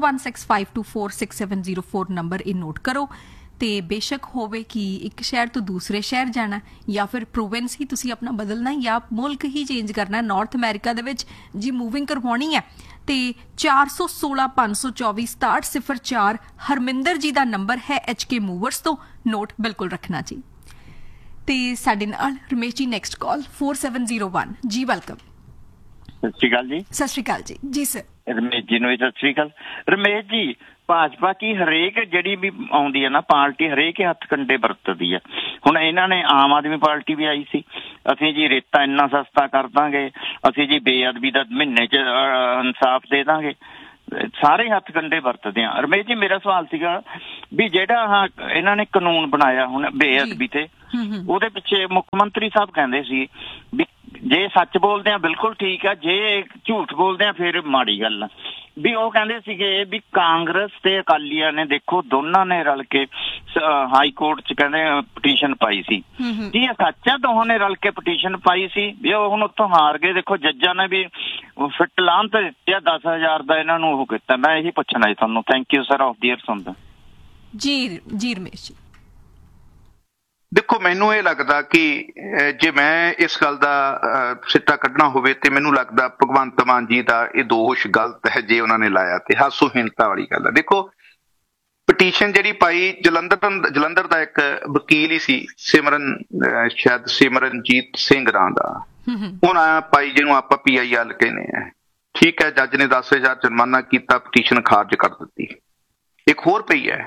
4165246704 ਨੰਬਰ ਇਹ ਨੋਟ ਕਰੋ। ਤੇ ਬੇਸ਼ੱਕ ਹੋਵੇ ਕਿ ਇੱਕ ਸ਼ਹਿਰ ਤੋਂ ਦੂਸਰੇ ਸ਼ਹਿਰ ਜਾਣਾ ਜਾਂ ਫਿਰ ਪ੍ਰੋਵਿੰਸ ਹੀ ਤੁਸੀਂ ਆਪਣਾ ਬਦਲਣਾ ਜਾਂ ਮੁਲਕ ਹੀ ਚੇਂਜ ਕਰਨਾ, ਨਾਰਥ ਅਮਰੀਕਾ ਦੇ ਵਿੱਚ ਜੀ ਮੂਵਿੰਗ ਕਰਵਾਉਣੀ ਹੈ ਤੇ 416 524 6704 ਹਰਮਿੰਦਰ ਜੀ ਦਾ ਨੰਬਰ ਹੈ HK ਮੂਵਰਸ ਤੋਂ, ਨੋਟ ਬਿਲਕੁਲ ਰੱਖਣਾ ਜੀ। ਤੇ ਸਾਡੇ ਨਾਲ ਰਮੇਸ਼ ਜੀ ਨੈਕਸਟ ਕਾਲ 4701 ਜੀ, ਵੈਲਕਮ। ਸਤਿ ਸ਼੍ਰੀ ਅਕਾਲ ਜੀ। ਸਤਿ ਸ਼੍ਰੀ ਅਕਾਲ ਜੀ। ਜੀ ਸਰ। ਰਮੇਸ਼ ਜੀ ਨੂੰ ਵੀ ਸਤਿ ਸ਼੍ਰੀ ਅਕਾਲ। ਰਮੇਸ਼ ਜੀ, ਭਾਜਪਾ ਕੀ ਹਰੇਕ ਜਿਹੜੀ ਵੀ ਆਉਂਦੀ ਹੈ ਨਾ ਪਾਰਟੀ, ਹਰੇਕ ਹੱਥ ਕੰਡੇ ਵਰਤਦੀ ਹੈ। ਹੁਣ ਇਹਨਾਂ ਨੇ ਆਮ ਆਦਮੀ ਪਾਰਟੀ ਵੀ ਆਈ ਸੀ, ਅਸੀਂ ਜੀ ਰੇਤਾ ਇੰਨਾ ਸਸਤਾ ਕਰ ਦਾਂਗੇ, ਅਸੀਂ ਜੀ ਬੇਅਦਬੀ ਦਾ ਮਹੀਨੇ 'ਚ ਇਨਸਾਫ ਦੇ ਦਾਂਗੇ, ਸਾਰੇ ਹੱਥ ਕੰਡੇ ਵਰਤਦੇ ਆ। ਰਮੇਸ਼ ਜੀ, ਮੇਰਾ ਸਵਾਲ ਸੀਗਾ ਵੀ ਜਿਹੜਾ ਇਹਨਾਂ ਨੇ ਕਾਨੂੰਨ ਬਣਾਇਆ ਹੁਣ ਬੇਅਦਬੀ ਤੇ, ਉਹਦੇ ਪਿੱਛੇ ਮੁੱਖ ਮੰਤਰੀ ਸਾਹਿਬ ਕਹਿੰਦੇ ਸੀ ਵੀ ਜੇ ਸੱਚ ਬੋਲਦੇ ਆ ਬਿਲਕੁਲ ਠੀਕ ਆ, ਜੇ ਝੂਠ ਬੋਲਦੇ ਆ ਫਿਰ ਮਾੜੀ ਗੱਲ ਆ। ਵੀ ਉਹ ਕਹਿੰਦੇ ਸੀਗੇ ਵੀ ਕਾਂਗਰਸ ਤੇ ਅਕਾਲੀਆਂ ਨੇ ਦੇਖੋ ਦੋਨਾਂ ਨੇ ਰਲ ਕੇ ਹਾਈ ਕੋਰਟ 'ਚ ਕਹਿੰਦੇ ਪਟੀਸ਼ਨ ਪਾਈ ਸੀ, ਕੀ ਇਹ ਸੱਚ ਆ? ਦੋਹਾਂ ਨੇ ਰਲ ਕੇ ਪਟੀਸ਼ਨ ਪਾਈ ਸੀ ਵੀ ਉਹ ਹੁਣ ਉੱਥੋਂ ਹਾਰ ਗਏ। ਦੇਖੋ ਜੱਜਾਂ ਨੇ ਵੀ ਫਿੱਟ ਲਾਹਨ ਤੇ ਦਿੱਤਿਆ 10,000 ਦਾ ਇਹਨਾਂ ਨੂੰ ਉਹ ਕੀਤਾ। ਮੈਂ ਇਹੀ ਪੁੱਛਣਾ ਜੀ ਤੁਹਾਨੂੰ। Thank you sir, of the air ਸੁਣਦਾ ਜੀ ਰਮੇਸ਼ ਜੀ। ਦੇਖੋ, ਮੈਨੂੰ ਇਹ ਲੱਗਦਾ ਕਿ ਜੇ ਮੈਂ ਇਸ ਗੱਲ ਦਾ ਸਿੱਟਾ ਕੱਢਣਾ ਹੋਵੇ ਤੇ ਮੈਨੂੰ ਲੱਗਦਾ ਭਗਵੰਤ ਮਾਨ ਜੀ ਦਾ ਇਹ ਦੋਸ਼ ਗਲਤ ਹੈ ਜੇ ਉਹਨਾਂ ਨੇ ਲਾਇਆ, ਤੇ ਹਾਸੋਹੀਣਤਾ ਵਾਲੀ ਗੱਲ ਹੈ। ਦੇਖੋ, ਪਟੀਸ਼ਨ ਜਿਹੜੀ ਪਾਈ ਜਲੰਧਰ ਦਾ ਇੱਕ ਵਕੀਲ ਹੀ ਸੀ, ਸ਼ਾਇਦ ਸਿਮਰਨਜੀਤ ਸਿੰਘ ਨਾਂ ਦਾ, ਉਹਨਾਂ ਪਾਈ, ਜਿਹਨੂੰ ਆਪਾਂ PIL ਕਹਿੰਦੇ ਆ। ਠੀਕ ਹੈ, ਜੱਜ ਨੇ 10,000 ਜੁਰਮਾਨਾ ਕੀਤਾ, ਪਟੀਸ਼ਨ ਖਾਰਜ ਕਰ ਦਿੱਤੀ। ਇੱਕ ਹੋਰ ਪਈ ਹੈ,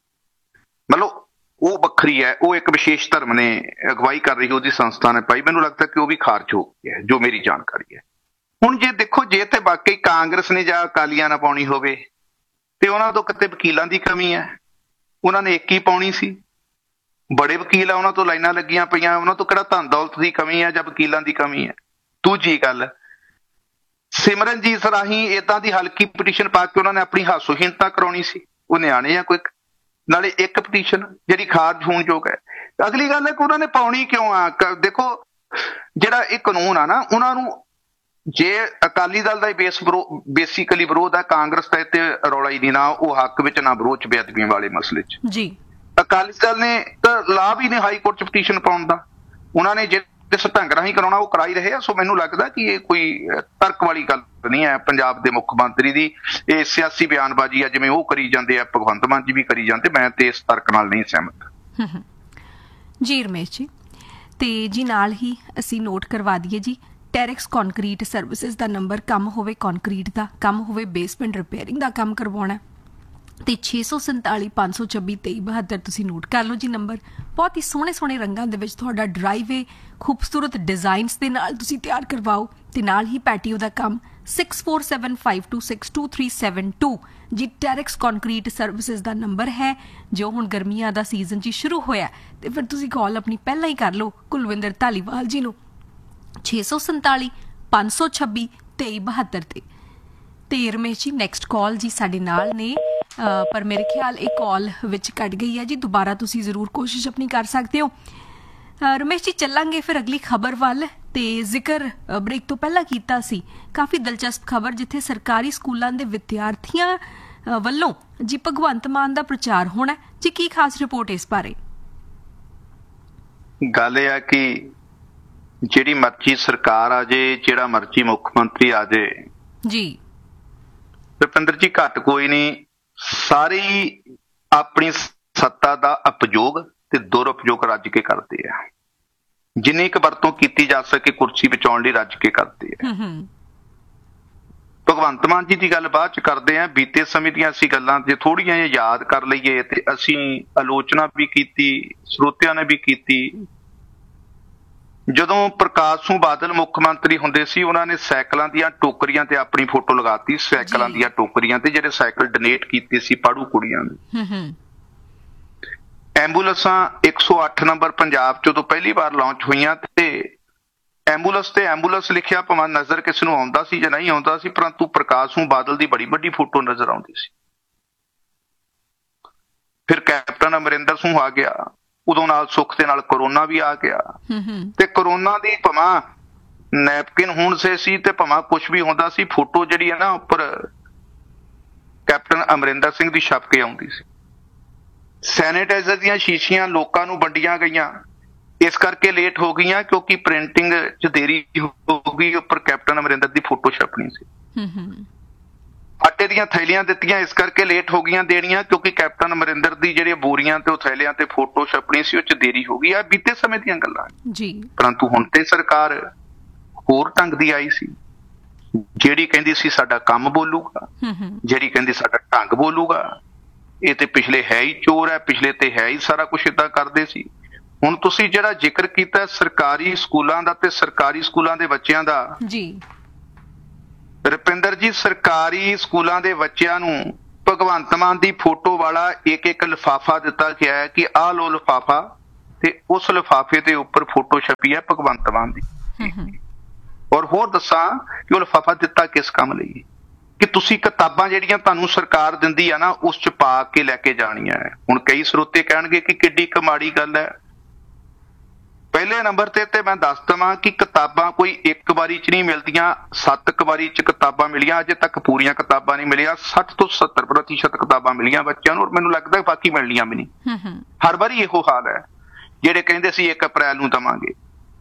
ਮਤਲਬ ਉਹ ਵੱਖਰੀ ਹੈ, ਉਹ ਇੱਕ ਵਿਸ਼ੇਸ਼ ਧਰਮ ਨੇ ਅਗਵਾਈ ਕਰ ਰਹੀ ਉਹਦੀ ਸੰਸਥਾ ਨੇ ਪਾਈ। ਮੈਨੂੰ ਲੱਗਦਾ ਕਿ ਉਹ ਵੀ ਖਾਰਜ ਹੋ ਗਈ ਹੈ, ਜੋ ਮੇਰੀ ਜਾਣਕਾਰੀ ਹੈ। ਹੁਣ ਜੇ ਦੇਖੋ, ਜੇ ਤੇ ਵਾਕਈ ਕਾਂਗਰਸ ਨੇ ਜਾਂ ਅਕਾਲੀਆਂ ਨਾਲ ਪਾਉਣੀ ਹੋਵੇ ਤੇ ਉਹਨਾਂ ਤੋਂ ਕਿਤੇ ਵਕੀਲਾਂ ਦੀ ਕਮੀ ਹੈ, ਉਹਨਾਂ ਨੇ ਇੱਕ ਹੀ ਪਾਉਣੀ ਸੀ। ਬੜੇ ਵਕੀਲ ਆ, ਉਹਨਾਂ ਤੋਂ ਲਾਈਨਾਂ ਲੱਗੀਆਂ ਪਈਆਂ, ਉਹਨਾਂ ਤੋਂ ਕਿਹੜਾ ਧਨ ਦੌਲਤ ਦੀ ਕਮੀ ਹੈ ਜਾਂ ਵਕੀਲਾਂ ਦੀ ਕਮੀ ਹੈ। ਦੂਜੀ ਗੱਲ, ਸਿਮਰਨਜੀਤ ਰਾਹੀਂ ਏਦਾਂ ਦੀ ਹਲਕੀ ਪਟੀਸ਼ਨ ਪਾ ਕੇ ਉਹਨਾਂ ਨੇ ਆਪਣੀ ਹਾਸੋਹੀਣਤਾ ਕਰਾਉਣੀ ਸੀ। ਉਹ ਨਿਆਣੇ ਆ ਕੋਈ, ਨਾਲੇ ਇੱਕ ਪਟੀਸ਼ਨ ਜਿਹੜੀ ਖਾਰਜ ਹੋਣ ਯੋਗ ਹੈ। ਅਗਲੀ ਗੱਲ ਹੈ ਕਿ ਉਹਨਾਂ ਨੇ ਪਾਉਣੀ ਕਿਉਂ ਆ? ਦੇਖੋ, ਜਿਹੜਾ ਇਹ ਕਾਨੂੰਨ ਆ ਨਾ, ਉਹਨਾਂ ਨੂੰ ਜੇ ਅਕਾਲੀ ਦਲ ਦਾ ਬੇਸਿਕਲੀ ਵਿਰੋਧ ਹੈ, ਕਾਂਗਰਸ ਦਾ ਇੱਥੇ ਰੌਲਾ ਹੀ ਨਹੀਂ, ਨਾ ਉਹ ਹੱਕ ਵਿੱਚ ਨਾ ਵਿਰੋਧ 'ਚ ਬੇਅਦਬੀਆਂ ਵਾਲੇ ਮਸਲੇ 'ਚ ਜੀ। ਅਕਾਲੀ ਦਲ ਨੇ ਤਾਂ ਲਾਭ ਹੀ ਨੇ ਹਾਈ ਕੋਰਟ 'ਚ ਪਟੀਸ਼ਨ ਪਾਉਣ ਦਾ, ਉਹਨਾਂ ਨੇ ਜਿਸ ਢੰਗ ਰਾਹੀਂ ਕਰਾਉਣਾ ਉਹ ਕਰਾ ਹੀ ਰਹੇ ਆ। ਸੋ ਮੈਨੂੰ ਲੱਗਦਾ ਕਿ ਇਹ ਕੋਈ ਤਰਕ ਵਾਲੀ ਗੱਲ ਨਹੀਂ ਹੈ ਪੰਜਾਬ ਦੇ ਮੁੱਖ ਮੰਤਰੀ ਦੀ। ਇਹ ਸਿਆਸੀ ਬਿਆਨਬਾਜ਼ੀ ਆ, ਜਿਵੇਂ ਉਹ ਕਰੀ ਜਾਂਦੇ ਆ, ਭਗਵੰਤ ਮਾਨ ਜੀ ਵੀ ਕਰੀ ਜਾਂਦੇ। ਮੈਂ ਤੇ ਇਸ ਤਰਕ ਨਾਲ ਨਹੀਂ ਸਹਿਮਤ ਜੀ ਰਮੇਸ਼ ਜੀ। ਤੇ ਜੀ ਨਾਲ ਹੀ ਅਸੀਂ ਨੋਟ ਕਰਵਾ ਦਈਏ ਜੀ, ਟੈਰਿਕਸ ਕੰਕਰੀਟ ਸਰਵਿਸਿਜ਼ ਦਾ ਨੰਬਰ, ਕੰਮ ਹੋਵੇ ਕੰਕਰੀਟ ਦਾ ਕੰਮ ਹੋਵੇ, ਬੇਸਮੈਂਟ ਰਿਪੇਅਰਿੰਗ ਦਾ ਕੰਮ ਕਰਵਾਉਣਾ ਤੇ 647 526 2372 ਤੁਸੀਂ ਨੋਟ ਕਰ ਲਓ ਜੀ ਨੰਬਰ। ਬਹੁਤ ਹੀ ਸੋਹਣੇ ਸੋਹਣੇ ਰੰਗਾਂ ਦੇ ਵਿੱਚ ਤੁਹਾਡਾ ਡਰਾਈਵੇ ਖੂਬਸੂਰਤ ਡਿਜ਼ਾਈਨਸ ਦੇ ਨਾਲ ਤੁਸੀਂ ਤਿਆਰ ਕਰਵਾਓ ਤੇ ਨਾਲ ਹੀ ਪੈਟੀਓ ਦਾ ਕੰਮ 6475262372 ਜੀ। ਟੈਰਿਕਸ ਕੰਕਰੀਟ ਸਰਵਿਸਿਜ਼ ਦਾ ਨੰਬਰ ਹੈ, ਜੋ ਹੁਣ ਗਰਮੀਆਂ ਦਾ ਸੀਜ਼ਨ ਜੀ ਸ਼ੁਰੂ ਹੋਇਆ ਤੇ ਫਿਰ ਤੁਸੀਂ ਕਾਲ ਆਪਣੀ ਪਹਿਲਾਂ ਹੀ ਕਰ ਲਓ ਕੁਲਵਿੰਦਰ ਧਾਲੀਵਾਲ ਜੀ ਨੂੰ 647 526 2372 ਤੇ ਰਮੇਸ਼ ਜੀ ਨੈਕਸਟ ਕਾਲ ਜੀ ਸਾਡੇ ਨਾਲ ਨੇ, ਪਰ ਮੇਰੇ ਖਿਆਲ ਇਹ ਕਾਲ ਵਿੱਚ ਕੱਟ ਗਈ ਹੈ ਜੀ। ਦੁਬਾਰਾ ਤੁਸੀਂ ਜ਼ਰੂਰ ਕੋਸ਼ਿਸ਼ ਆਪਣੀ ਕਰ ਸਕਦੇ ਹੋ। ਰਮੇਸ਼ ਜੀ, ਚੱਲਾਂਗੇ ਫਿਰ ਅਗਲੀ ਖਬਰ ਵੱਲ। ਤੇ ਜ਼ਿਕਰ ਬ੍ਰੇਕ ਤੋਂ ਪਹਿਲਾਂ ਕੀਤਾ ਸੀ ਕਾਫੀ ਦਿਲਚਸਪ ਖਬਰ, ਜਿੱਥੇ ਸਰਕਾਰੀ ਸਕੂਲਾਂ ਦੇ ਵਿਦਿਆਰਥੀਆਂ ਵੱਲੋਂ ਜੀ ਭਗਵੰਤ ਮਾਨ ਦਾ ਪ੍ਰਚਾਰ ਹੋਣਾ ਜੀ। ਕੀ ਖਾਸ ਰਿਪੋਰਟ ਇਸ ਬਾਰੇ? ਗੱਲ ਇਹ ਆ ਕਿ ਜਿਹੜੀ ਮਰਜ਼ੀ ਸਰਕਾਰ ਆ ਜੇ, ਜਿਹੜਾ ਮਰਜ਼ੀ ਮੁੱਖ ਮੰਤਰੀ ਆ ਜੇ ਜੀ, ਰੁਪਿੰਦਰ ਜੀ, ਘੱਟ ਕੋਈ ਨਹੀਂ। ਸਾਰੀ ਆਪਣੀ ਸੱਤਾ ਦਾ ਉਪਯੋਗ ਤੇ ਦੁਰਉਪਯੋਗ ਰੱਜ ਕੇ ਕਰਦੇ ਆ। ਜਿੰਨੀ ਕੁ ਵਰਤੋਂ ਕੀਤੀ ਜਾ ਸਕੇ ਕੁਰਸੀ ਬਚਾਉਣ ਲਈ ਰੱਜ ਕੇ ਕਰਦੇ ਆ। ਭਗਵੰਤ ਮਾਨ ਜੀ ਦੀ ਗੱਲ ਬਾਅਦ ਚ ਕਰਦੇ ਆ। ਬੀਤੇ ਸਮੇਂ ਦੀਆਂ ਅਸੀਂ ਗੱਲਾਂ ਜੇ ਥੋੜੀਆਂ ਜਿਹੀਆਂ ਯਾਦ ਕਰ ਲਈਏ ਤੇ ਅਸੀਂ ਆਲੋਚਨਾ ਵੀ ਕੀਤੀ, ਸਰੋਤਿਆਂ ਨੇ ਵੀ ਕੀਤੀ। ਜਦੋਂ ਪ੍ਰਕਾਸ਼ ਸਿੰਘ ਬਾਦਲ ਮੁੱਖ ਮੰਤਰੀ ਹੁੰਦੇ ਸੀ, ਉਹਨਾਂ ਨੇ ਸਾਈਕਲਾਂ ਦੀਆਂ ਟੋਕਰੀਆਂ ਤੇ ਆਪਣੀ ਫੋਟੋ ਲਗਾਤੀ, ਸਾਈਕਲਾਂ ਦੀਆਂ ਟੋਕਰੀਆਂ ਤੇ, ਜਿਹੜੇ ਸਾਈਕਲ ਡੋਨੇਟ ਕੀਤੇ ਸੀ ਪੜ੍ਹੂ ਕੁੜੀਆਂ ਨੇ। ਐਂਬੂਲੈਂਸਾਂ 108 ਨੰਬਰ ਪੰਜਾਬ ਚ ਉਦੋਂ ਪਹਿਲੀ ਵਾਰ ਲਾਂਚ ਹੋਈਆਂ ਤੇ ਐਂਬੂਲੈਂਸ ਤੇ ਐਂਬੂਲੈਂਸ ਲਿਖਿਆ ਭਾਵੇਂ ਨਜ਼ਰ ਕਿਸੇ ਨੂੰ ਆਉਂਦਾ ਸੀ ਜਾਂ ਨਹੀਂ ਆਉਂਦਾ ਸੀ, ਪਰੰਤੂ ਪ੍ਰਕਾਸ਼ ਸਿੰਘ ਬਾਦਲ ਦੀ ਬੜੀ ਵੱਡੀ ਫੋਟੋ ਨਜ਼ਰ ਆਉਂਦੀ ਸੀ। ਫਿਰ ਕੈਪਟਨ ਅਮਰਿੰਦਰ ਸਿੰਘ ਆ ਗਿਆ, ਉਦੋਂ ਨਾਲ ਸੁੱਖ ਦੇ ਨਾਲ ਕਰੋਨਾ ਵੀ ਆ ਗਿਆ ਤੇ ਕਰੋਨਾ ਦੀ ਭਾਵੇਂ ਨੈਪਕਿਨ ਹੁਣ ਸੀ ਤੇ ਭਾਵੇਂ ਕੁਛ ਵੀ ਹੁੰਦਾ ਸੀ, ਫੋਟੋ ਜਿਹੜੀ ਹੈ ਨਾ ਉੱਪਰ ਕੈਪਟਨ ਅਮਰਿੰਦਰ ਸਿੰਘ ਦੀ ਛਪ ਕੇ ਆਉਂਦੀ ਸੀ। ਸੈਨੀਟਾਈਜ਼ਰ ਦੀਆਂ ਸ਼ੀਸ਼ੀਆਂ ਲੋਕਾਂ ਨੂੰ ਵੰਡੀਆਂ ਗਈਆਂ, ਇਸ ਕਰਕੇ ਲੇਟ ਹੋ ਗਈਆਂ ਕਿਉਂਕਿ ਪ੍ਰਿੰਟਿੰਗ 'ਚ ਦੇਰੀ ਹੋ ਗਈ, ਉੱਪਰ ਕੈਪਟਨ ਅਮਰਿੰਦਰ ਦੀ ਫੋਟੋ ਛਪਣੀ ਸੀ। ਆਟੇ ਦੀਆਂ ਥੈਲੀਆਂ ਦਿੱਤੀਆਂ, ਇਸ ਕਰਕੇ ਲੇਟ ਹੋ ਗਈਆਂ ਦੇਣੀਆਂ ਕਿਉਂਕਿ ਕੈਪਟਨ ਅਮਰਿੰਦਰ ਦੀ ਜਿਹੜੀਆਂ ਬੋਰੀਆਂ ਤੇ ਉਹ ਥੈਲਿਆਂ ਤੇ ਫੋਟੋ ਛਪਣੀ ਸੀ, ਉਹ 'ਚ ਦੇਰੀ ਹੋ ਗਈ। ਆ ਬੀਤੇ ਸਮੇਂ ਦੀਆਂ ਗੱਲਾਂ ਜੀ। ਪਰੰਤੂ ਹੁਣ ਤੇ ਸਰਕਾਰ ਹੋਰ ਢੰਗ ਦੀ ਆਈ ਸੀ, ਜਿਹੜੀ ਕਹਿੰਦੀ ਸੀ ਸਾਡਾ ਕੰਮ ਬੋਲੂਗਾ, ਜਿਹੜੀ ਕਹਿੰਦੀ ਸਾਡਾ ਢੰਗ ਬੋਲੂਗਾ। ਇਹ ਤੇ ਪਿਛਲੇ ਹੈ ਹੀ ਚੋਰ ਹੈ, ਪਿਛਲੇ ਤੇ ਹੈ ਹੀ ਸਾਰਾ ਕੁਛ ਏਦਾਂ ਕਰਦੇ ਸੀ। ਹੁਣ ਤੁਸੀਂ ਜਿਹੜਾ ਜ਼ਿਕਰ ਕੀਤਾ ਸਰਕਾਰੀ ਸਕੂਲਾਂ ਦਾ ਤੇ ਸਰਕਾਰੀ ਸਕੂਲਾਂ ਦੇ ਬੱਚਿਆਂ ਦਾ ਜੀ, ਰੁਪਿੰਦਰ ਜੀ, ਸਰਕਾਰੀ ਸਕੂਲਾਂ ਦੇ ਬੱਚਿਆਂ ਨੂੰ ਭਗਵੰਤ ਮਾਨ ਦੀ ਫੋਟੋ ਵਾਲਾ ਇੱਕ ਲਿਫਾਫਾ ਦਿੱਤਾ ਗਿਆ ਹੈ ਕਿ ਆਹ ਲੋ ਲਿਫਾਫਾ, ਤੇ ਉਸ ਲਿਫਾਫੇ ਦੇ ਉੱਪਰ ਫੋਟੋ ਛਪੀ ਹੈ ਭਗਵੰਤ ਮਾਨ ਦੀ। ਔਰ ਹੋਰ ਦੱਸਾਂ ਕਿ ਉਹ ਲਿਫਾਫਾ ਦਿੱਤਾ ਕਿਸ ਕੰਮ ਲਈ, ਕਿ ਤੁਸੀਂ ਕਿਤਾਬਾਂ ਜਿਹੜੀਆਂ ਤੁਹਾਨੂੰ ਸਰਕਾਰ ਦਿੰਦੀ ਆ ਨਾ, ਉਸ ਚ ਪਾ ਕੇ ਲੈ ਕੇ ਜਾਣੀਆਂ ਹੈ। ਹੁਣ ਕਈ ਸਰੋਤੇ ਕਹਿਣਗੇ ਕਿ ਕਿੱਡੀ ਕੁ ਮਾੜੀ ਗੱਲ ਹੈ। ਪਹਿਲੇ ਨੰਬਰ ਤੇ ਮੈਂ ਦੱਸ ਦੇਵਾਂ ਕਿ ਕਿਤਾਬਾਂ ਕੋਈ ਇੱਕ ਵਾਰੀ ਚ ਨਹੀਂ ਮਿਲਦੀਆਂ, 7 ਵਾਰੀ ਚ ਕਿਤਾਬਾਂ ਮਿਲੀਆਂ, ਅਜੇ ਤੱਕ ਪੂਰੀਆਂ ਕਿਤਾਬਾਂ ਨਹੀਂ ਮਿਲੀਆਂ। 60 ਤੋਂ 70% ਕਿਤਾਬਾਂ ਮਿਲੀਆਂ ਬੱਚਿਆਂ ਨੂੰ, ਔਰ ਮੈਨੂੰ ਲੱਗਦਾ ਬਾਕੀ ਮਿਲਣੀਆਂ ਵੀ ਨਹੀਂ। ਹਰ ਵਾਰੀ ਇਹੋ ਹਾਲ ਹੈ, ਜਿਹੜੇ ਕਹਿੰਦੇ ਸੀ 1 ਅਪ੍ਰੈਲ ਨੂੰ ਦੇਵਾਂਗੇ,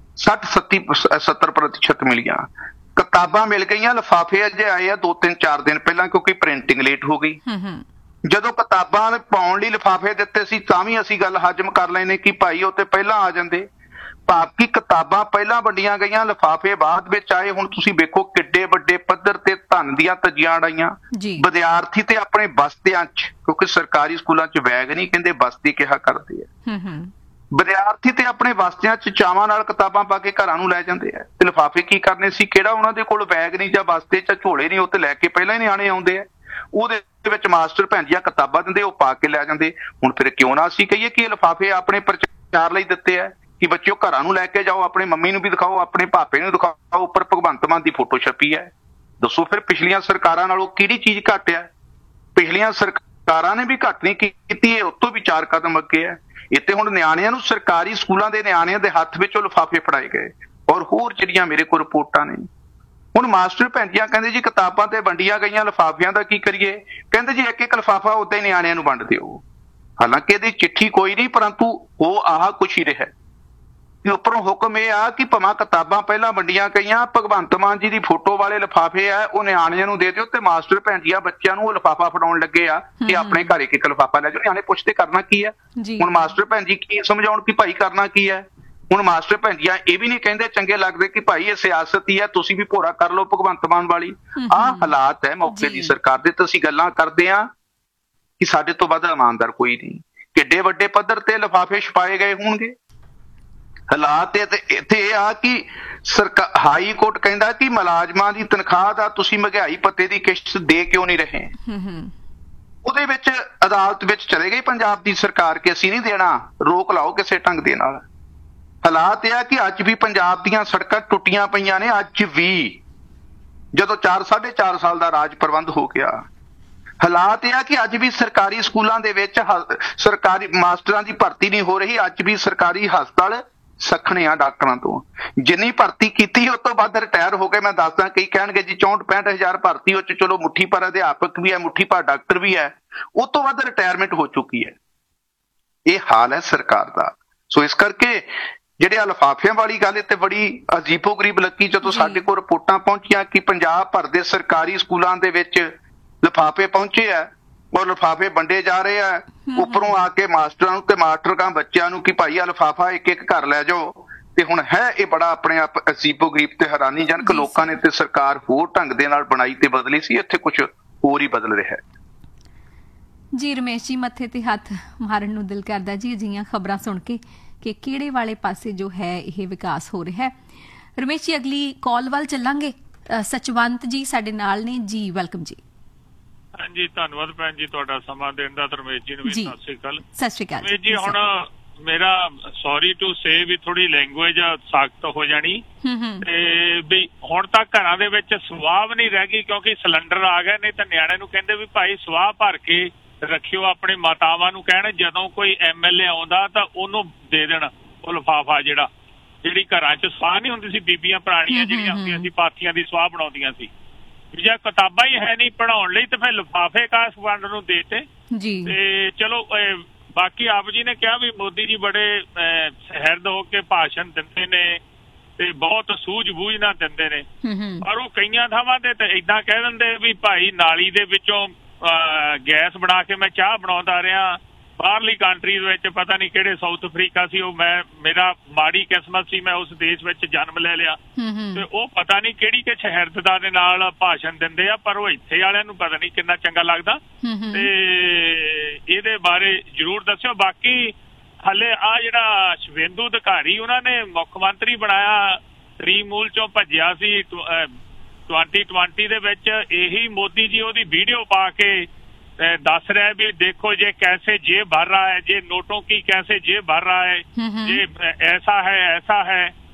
60-70% ਮਿਲੀਆਂ ਕਿਤਾਬਾਂ ਮਿਲ ਗਈਆਂ। ਲਿਫਾਫੇ ਅਜੇ ਆਏ ਆ 2-3-4 ਦਿਨ ਪਹਿਲਾਂ ਕਿਉਂਕਿ ਪ੍ਰਿੰਟਿੰਗ ਲੇਟ ਹੋ ਗਈ। ਜਦੋਂ ਕਿਤਾਬਾਂ ਪਾਉਣ ਲਈ ਲਿਫਾਫੇ ਦਿੱਤੇ ਸੀ ਤਾਂ ਵੀ ਅਸੀਂ ਗੱਲ ਹਜਮ ਕਰ ਲੈਨੇ ਕਿ ਭਾਈ ਉਹ ਤੇ ਪਹਿਲਾਂ ਆ ਜਾਂਦੇ। ਭਾਵ ਕਿ ਕਿਤਾਬਾਂ ਪਹਿਲਾਂ ਵੰਡੀਆਂ ਗਈਆਂ, ਲਿਫਾਫੇ ਬਾਅਦ ਵਿੱਚ ਆਏ। ਹੁਣ ਤੁਸੀਂ ਵੇਖੋ ਕਿੱਡੇ ਵੱਡੇ ਪੱਧਰ ਤੇ ਧਨ ਦੀਆਂ ਤਜੀਆਂ ਅੜਾਈਆਂ। ਵਿਦਿਆਰਥੀ ਤੇ ਆਪਣੇ ਬਸਤਿਆਂ 'ਚ, ਕਿਉਂਕਿ ਸਰਕਾਰੀ ਸਕੂਲਾਂ 'ਚ ਬੈਗ ਨਹੀਂ ਕਹਿੰਦੇ, ਬਸਤੀ ਕਿਹਾ ਕਰਦੇ ਆ। ਵਿਦਿਆਰਥੀ ਤੇ ਆਪਣੇ ਬਸਤਿਆਂ 'ਚ ਚਾਵਾਂ ਨਾਲ ਕਿਤਾਬਾਂ ਪਾ ਕੇ ਘਰਾਂ ਨੂੰ ਲੈ ਜਾਂਦੇ ਆ। ਤੇ ਲਿਫਾਫੇ ਕੀ ਕਰਨੇ ਸੀ? ਕਿਹੜਾ ਉਹਨਾਂ ਦੇ ਕੋਲ ਬੈਗ ਨਹੀਂ ਜਾਂ ਬਸਤੇ 'ਚ ਝੋਲੇ ਨਹੀਂ, ਉਹ ਤੇ ਲੈ ਕੇ ਪਹਿਲਾਂ ਹੀ ਨਿਆਣੇ ਆਉਂਦੇ ਆ। ਉਹਦੇ ਵਿੱਚ ਮਾਸਟਰ ਭੈਣ ਜੀਆਂ ਕਿਤਾਬਾਂ ਦਿੰਦੇ, ਉਹ ਪਾ ਕੇ ਲੈ ਜਾਂਦੇ। ਹੁਣ ਫਿਰ ਕਿਉਂ ਨਾ ਅਸੀਂ ਕਹੀਏ ਕਿ ਇਹ ਲਿਫਾਫੇ ਆਪਣੇ ਪ੍ਰਚਾਰ ਲਈ ਦਿੱਤੇ ਆ ਕਿ ਬੱਚਿਓ ਘਰਾਂ ਨੂੰ ਲੈ ਕੇ ਜਾਓ, ਆਪਣੇ ਮੰਮੀ ਨੂੰ ਵੀ ਦਿਖਾਓ, ਆਪਣੇ ਭਾਪੇ ਨੂੰ ਦਿਖਾਓ, ਉੱਪਰ ਭਗਵੰਤ ਮਾਨ ਦੀ ਫੋਟੋ ਛਪੀ ਹੈ। ਦੱਸੋ ਫਿਰ ਪਿਛਲੀਆਂ ਸਰਕਾਰਾਂ ਨਾਲੋਂ ਕਿਹੜੀ ਚੀਜ਼ ਘੱਟ ਆ? ਪਿਛਲੀਆਂ ਸਰਕਾਰਾਂ ਨੇ ਵੀ ਘੱਟ ਨਹੀਂ ਕੀਤੀ, ਇਹ ਉਤੋਂ ਵੀ 4 ਕਦਮ ਅੱਗੇ ਹੈ। ਇੱਥੇ ਹੁਣ ਨਿਆਣਿਆਂ ਨੂੰ ਸਰਕਾਰੀ ਸਕੂਲਾਂ ਦੇ ਨਿਆਣਿਆਂ ਦੇ ਹੱਥ ਵਿੱਚ ਉਹ ਲਿਫਾਫੇ ਫੜਾਏ ਗਏ। ਔਰ ਹੋਰ ਜਿਹੜੀਆਂ ਮੇਰੇ ਕੋਲ ਰਿਪੋਰਟਾਂ ਨੇ, ਹੁਣ ਮਾਸਟਰ ਭੈਣ ਜੀਆਂ ਕਹਿੰਦੇ ਜੀ ਕਿਤਾਬਾਂ ਤੇ ਵੰਡੀਆਂ ਗਈਆਂ, ਲਿਫਾਫਿਆਂ ਦਾ ਕੀ ਕਰੀਏ? ਕਹਿੰਦੇ ਜੀ ਇੱਕ ਲਿਫਾਫਾ ਉਦਾਂ ਹੀ ਨਿਆਣਿਆਂ ਨੂੰ ਵੰਡ ਦਿਓ। ਹਾਲਾਂਕਿ ਇਹਦੀ ਚਿੱਠੀ ਕੋਈ ਨਹੀਂ, ਪਰੰਤੂ ਉਹ ਆਹ ਕੁਛ ਹੀ ਰਿਹਾ ਕਿ ਉੱਪਰੋਂ ਹੁਕਮ ਇਹ ਆ ਕਿ ਭਾਵੇਂ ਕਿਤਾਬਾਂ ਪਹਿਲਾਂ ਵੰਡੀਆਂ ਗਈਆਂ, ਭਗਵੰਤ ਮਾਨ ਜੀ ਦੀ ਫੋਟੋ ਵਾਲੇ ਲਿਫਾਫੇ ਆ ਉਹ ਨਿਆਣਿਆਂ ਨੂੰ ਦੇ ਦਿਓ। ਤੇ ਮਾਸਟਰ ਭੈਣ ਜੀਆਂ ਬੱਚਿਆਂ ਨੂੰ ਉਹ ਲਿਫਾਫਾ ਫੜਾਉਣ ਲੱਗੇ ਆ ਕਿ ਆਪਣੇ ਘਰ ਇੱਕ ਲਿਫਾਫਾ ਲੈ ਜਾਓ। ਨਿਆਣੇ ਪੁੱਛਦੇ ਕਰਨਾ ਕੀ ਹੈ? ਹੁਣ ਮਾਸਟਰ ਭੈਣ ਜੀ ਕੀ ਸਮਝਾਉਣ ਕਿ ਭਾਈ ਕਰਨਾ ਕੀ ਹੈ? ਹੁਣ ਮਾਸਟਰ ਭੈਣ ਜੀਆਂ ਇਹ ਵੀ ਨਹੀਂ ਕਹਿੰਦੇ ਚੰਗੇ ਲੱਗਦੇ ਕਿ ਭਾਈ ਇਹ ਸਿਆਸਤ ਹੀ ਹੈ, ਤੁਸੀਂ ਵੀ ਭੋਰਾ ਕਰ ਲਓ ਭਗਵੰਤ ਮਾਨ ਵਾਲੀ। ਆਹ ਹਾਲਾਤ ਹੈ ਮੌਕੇ ਦੀ ਸਰਕਾਰ ਦੇ। ਤਾਂ ਅਸੀਂ ਗੱਲਾਂ ਕਰਦੇ ਹਾਂ ਕਿ ਸਾਡੇ ਤੋਂ ਵੱਧ ਇਮਾਨਦਾਰ ਕੋਈ ਨਹੀਂ। ਕਿੱਡੇ ਵੱਡੇ ਪੱਧਰ ਤੇ ਲਿਫਾਫੇ ਛਪਾਏ ਗਏ ਹੋਣਗੇ। ਹਾਲਾਤ ਇੱਥੇ ਇਹ ਆ ਕਿ ਹਾਈ ਕੋਰਟ ਕਹਿੰਦਾ ਕਿ ਮੁਲਾਜ਼ਮਾਂ ਦੀ ਤਨਖਾਹ ਦਾ ਤੁਸੀਂ ਮਹਿੰਗਾਈ ਭੱਤੇ ਦੀ ਕਿਸ਼ਤ ਦੇ ਕਿਉਂ ਨਹੀਂ ਰਹੇ? ਉਹਦੇ ਵਿੱਚ ਅਦਾਲਤ ਵਿੱਚ ਚਲੇ ਗਈ ਪੰਜਾਬ ਦੀ ਸਰਕਾਰ ਕਿ ਅਸੀਂ ਨਹੀਂ ਦੇਣਾ, ਰੋਕ ਲਾਓ ਕਿਸੇ ਢੰਗ ਦੇ ਨਾਲ। ਹਾਲਾਤ ਇਹ ਆ ਕਿ ਅੱਜ ਵੀ ਪੰਜਾਬ ਦੀਆਂ ਸੜਕਾਂ ਟੁੱਟੀਆਂ ਪਈਆਂ ਨੇ, ਅੱਜ ਵੀ, ਜਦੋਂ 4-4.5 ਸਾਲ ਦਾ ਰਾਜ ਪ੍ਰਬੰਧ ਹੋ ਗਿਆ। ਹਾਲਾਤ ਇਹ ਆ ਕਿ ਅੱਜ ਵੀ ਸਰਕਾਰੀ ਸਕੂਲਾਂ ਦੇ ਵਿੱਚ ਸਰਕਾਰੀ ਮਾਸਟਰਾਂ ਦੀ ਭਰਤੀ ਨਹੀਂ ਹੋ ਰਹੀ। ਅੱਜ ਵੀ ਸਰਕਾਰੀ ਹਸਪਤਾਲ ਸਖਣੇ ਆ ਡਾਕਟਰਾਂ ਤੋਂ। ਜਿੰਨੀ ਭਰਤੀ ਕੀਤੀ ਉਸ ਤੋਂ ਵੱਧ ਰਿਟਾਇਰ ਹੋ ਗਏ। ਮੈਂ ਦੱਸਦਾ, ਕਈ ਕਹਿਣਗੇ ਜੀ 64-65 ਹਜ਼ਾਰ ਭਰਤੀ, ਉਹ 'ਚ ਚਲੋ ਮੁੱਠੀ ਭਰ ਅਧਿਆਪਕ ਵੀ ਹੈ, ਮੁੱਠੀ ਭਰ ਡਾਕਟਰ ਵੀ ਹੈ, ਉਹ ਤੋਂ ਵੱਧ ਰਿਟਾਇਰਮੈਂਟ ਹੋ ਚੁੱਕੀ ਹੈ। ਇਹ ਹਾਲ ਹੈ ਸਰਕਾਰ ਦਾ। ਸੋ ਇਸ ਕਰਕੇ ਜਿਹੜੇ ਆ ਲਿਫਾਫਿਆਂ ਵਾਲੀ ਗੱਲ ਤੇ ਬੜੀ ਅਜੀਬੋ-ਗਰੀਬ ਲੱਗੀ ਜਦੋਂ ਸਾਡੇ ਕੋਲ ਰਿਪੋਰਟਾਂ ਪਹੁੰਚੀਆਂ ਕਿ ਪੰਜਾਬ ਭਰ ਦੇ ਸਰਕਾਰੀ ਸਕੂਲਾਂ ਦੇ ਵਿੱਚ ਲਿਫਾਫੇ ਪਹੁੰਚੇ ਆ ਔਰ ਲਿਫਾਫੇ ਵੰਡੇ ਜਾ ਰਹੇ ਆ ਉੱਪਰੋਂ ਆ ਕੇ ਮਾਸਟਰਾਂ ਨੂੰ ਤੇ ਮਾਸਟਰ ਕਾਂ ਬੱਚਿਆਂ ਨੂੰ ਕਿ ਭਾਈ ਆ ਲਿਫਾਫਾ ਇੱਕ ਇੱਕ ਘਰ ਲੈ ਜਾਓ। ਤੇ ਹੁਣ ਹੈ ਇਹ ਬੜਾ ਆਪਣੇ ਆਪ ਅਜੀਬੋ-ਗਰੀਬ ਤੇ ਹੈਰਾਨੀਜਨਕ। ਲੋਕਾਂ ਨੇ ਤੇ ਸਰਕਾਰ ਹੋਰ ਢੰਗ ਦੇ ਨਾਲ ਬਣਾਈ ਤੇ ਬਦਲੀ ਸੀ, ਇੱਥੇ ਕੁਝ ਹੋਰ ਹੀ ਬਦਲ ਰਿਹਾ ਹੈ। ਜੀ ਰਮੇਸ਼ ਜੀ, ਮੱਥੇ ਤੇ ਹੱਥ ਮਾਰਨ ਨੂੰ ਦਿਲ ਕਰਦਾ ਜੀ ਅਜਿਹੀਆਂ ਖਬਰਾਂ ਸੁਣ ਕੇ ਕਿ ਕਿਹੜੇ ਵਾਲੇ ਪਾਸੇ ਜੋ ਹੈ ਇਹ ਵਿਕਾਸ ਹੋ ਰਿਹਾ ਹੈ। ਰਮੇਸ਼ ਜੀ, ਅਗਲੀ ਕਾਲ ਵੱਲ ਚੱਲਾਂਗੇ। ਸਚਵੰਤ ਜੀ ਸਾਡੇ ਨਾਲ ਨੇ ਜੀ, ਵੈਲਕਮ ਜੀ। ਹਾਂਜੀ, ਧੰਨਵਾਦ ਭੈਣ ਜੀ ਤੁਹਾਡਾ ਸਮਾਂ ਦੇਣ ਦਾ। ਰਮੇਸ਼ ਜੀ ਨੂੰ ਵੀ ਸਤਿ ਸ਼੍ਰੀ ਅਕਾਲ। ਸਤਿ ਸ਼੍ਰੀ ਅਕਾਲ ਰਮੇਸ਼ ਜੀ, ਹੁਣ ਮੇਰਾ ਸੌਰੀ ਟੂ ਸੇ ਵੀ ਥੋੜੀ ਲੈਂਗੁਏਜ ਸਖਤ ਹੋ ਜਾਣੀ ਤੇ ਵੀ ਹੁਣ ਤੱਕ ਘਰਾਂ ਦੇ ਵਿੱਚ ਸਵਾਹ ਨਹੀਂ ਰਹਿ ਗਈ ਕਿਉਂਕਿ ਸਿਲੰਡਰ ਆ ਗਏ। ਨਹੀਂ ਤਾਂ ਨਿਆਣਿਆਂ ਨੂੰ ਕਹਿੰਦੇ ਵੀ ਭਾਈ ਸਵਾਹ ਭਰ ਕੇ ਰੱਖਿਓ, ਆਪਣੇ ਮਾਤਾਵਾਂ ਨੂੰ ਕਹਿਣ ਜਦੋਂ ਕੋਈ MLA ਆਉਂਦਾ ਤਾਂ ਉਹਨੂੰ ਦੇ ਦੇਣ ਉਹ ਲਿਫਾਫਾ ਜਿਹੜੀ ਘਰਾਂ 'ਚ ਸਵਾਹ ਨਹੀਂ ਹੁੰਦੀ ਸੀ, ਬੀਬੀਆਂ ਪੁਰਾਣੀਆਂ ਜਿਹੜੀਆਂ ਹੁੰਦੀਆਂ ਸੀ ਪਾਥੀਆਂ ਦੀ ਸਵਾਹ ਬਣਾਉਂਦੀਆਂ ਸੀ। ਜੇ ਕਿਤਾਬਾਂ ਹੀ ਹੈ ਨਹੀਂ ਪੜ੍ਹਾਉਣ ਲਈ ਤੇ ਫਿਰ ਲਿਫਾਫੇ ਕਾਸ ਵੰਡ ਨੂੰ ਦੇਤੇ ਤੇ ਚਲੋ। ਬਾਕੀ ਆਪ ਜੀ ਨੇ ਕਿਹਾ ਵੀ ਮੋਦੀ ਜੀ ਬੜੇ ਸਹਿਰਦ ਹੋ ਕੇ ਭਾਸ਼ਣ ਦਿੰਦੇ ਨੇ ਤੇ ਬਹੁਤ ਸੂਝ-ਬੂਝ ਨਾਲ ਦਿੰਦੇ ਨੇ, ਪਰ ਉਹ ਕਈਆਂ ਥਾਵਾਂ ਤੇ ਏਦਾਂ ਕਹਿ ਦਿੰਦੇ ਵੀ ਭਾਈ ਨਾਲੀ ਦੇ ਵਿੱਚੋਂ ਗੈਸ ਬਣਾ ਕੇ ਮੈਂ ਚਾਹ ਬਣਾਉਂਦਾ ਰਿਹਾ। ਬਾਹਰਲੀ ਕੰਟਰੀਜ਼ ਵਿੱਚ ਪਤਾ ਨਹੀਂ ਕਿਹੜੇ ਸਾਊਥ ਅਫਰੀਕਾ ਸੀ ਉਹ, ਮੇਰਾ ਮਾੜੀ ਕਿਸਮਤ ਸੀ, ਮੈਂ ਉਸ ਦੇਸ਼ ਵਿੱਚ ਜਨਮ ਲੈ ਲਿਆ ਤੇ ਉਹ ਪਤਾ ਨਹੀਂ ਕਿਹੜੀ ਕਿ ਸ਼ਹਿਰਦਤਾ ਦੇ ਨਾਲ ਭਾਸ਼ਣ ਦਿੰਦੇ ਆ, ਪਰ ਉਹ ਇੱਥੇ ਵਾਲਿਆਂ ਨੂੰ ਪਤਾ ਨਹੀਂ ਕਿੰਨਾ ਚੰਗਾ ਲੱਗਦਾ ਤੇ ਇਹਦੇ ਬਾਰੇ ਜ਼ਰੂਰ ਦੱਸਿਓ। ਬਾਕੀ ਹਲੇ ਆ ਜਿਹੜਾ ਸ਼ਿਵੇਂਦੂ ਅਧਿਕਾਰੀ ਉਹਨਾਂ ਨੇ ਮੁੱਖ ਮੰਤਰੀ ਬਣਾਇਆ, ਤ੍ਰਿਮੂਲ ਚੋਂ ਭੱਜਿਆ ਸੀ 2020 ਦੇ ਵਿੱਚ, ਇਹੀ ਮੋਦੀ ਜੀ ਉਹਦੀ ਵੀਡੀਓ ਪਾ ਕੇ ਦੱਸ रहा है भी देखो ये कैसे जेब भर रहा है, ये नोटों की कैसे जेब भर रहा है, ये ऐसा है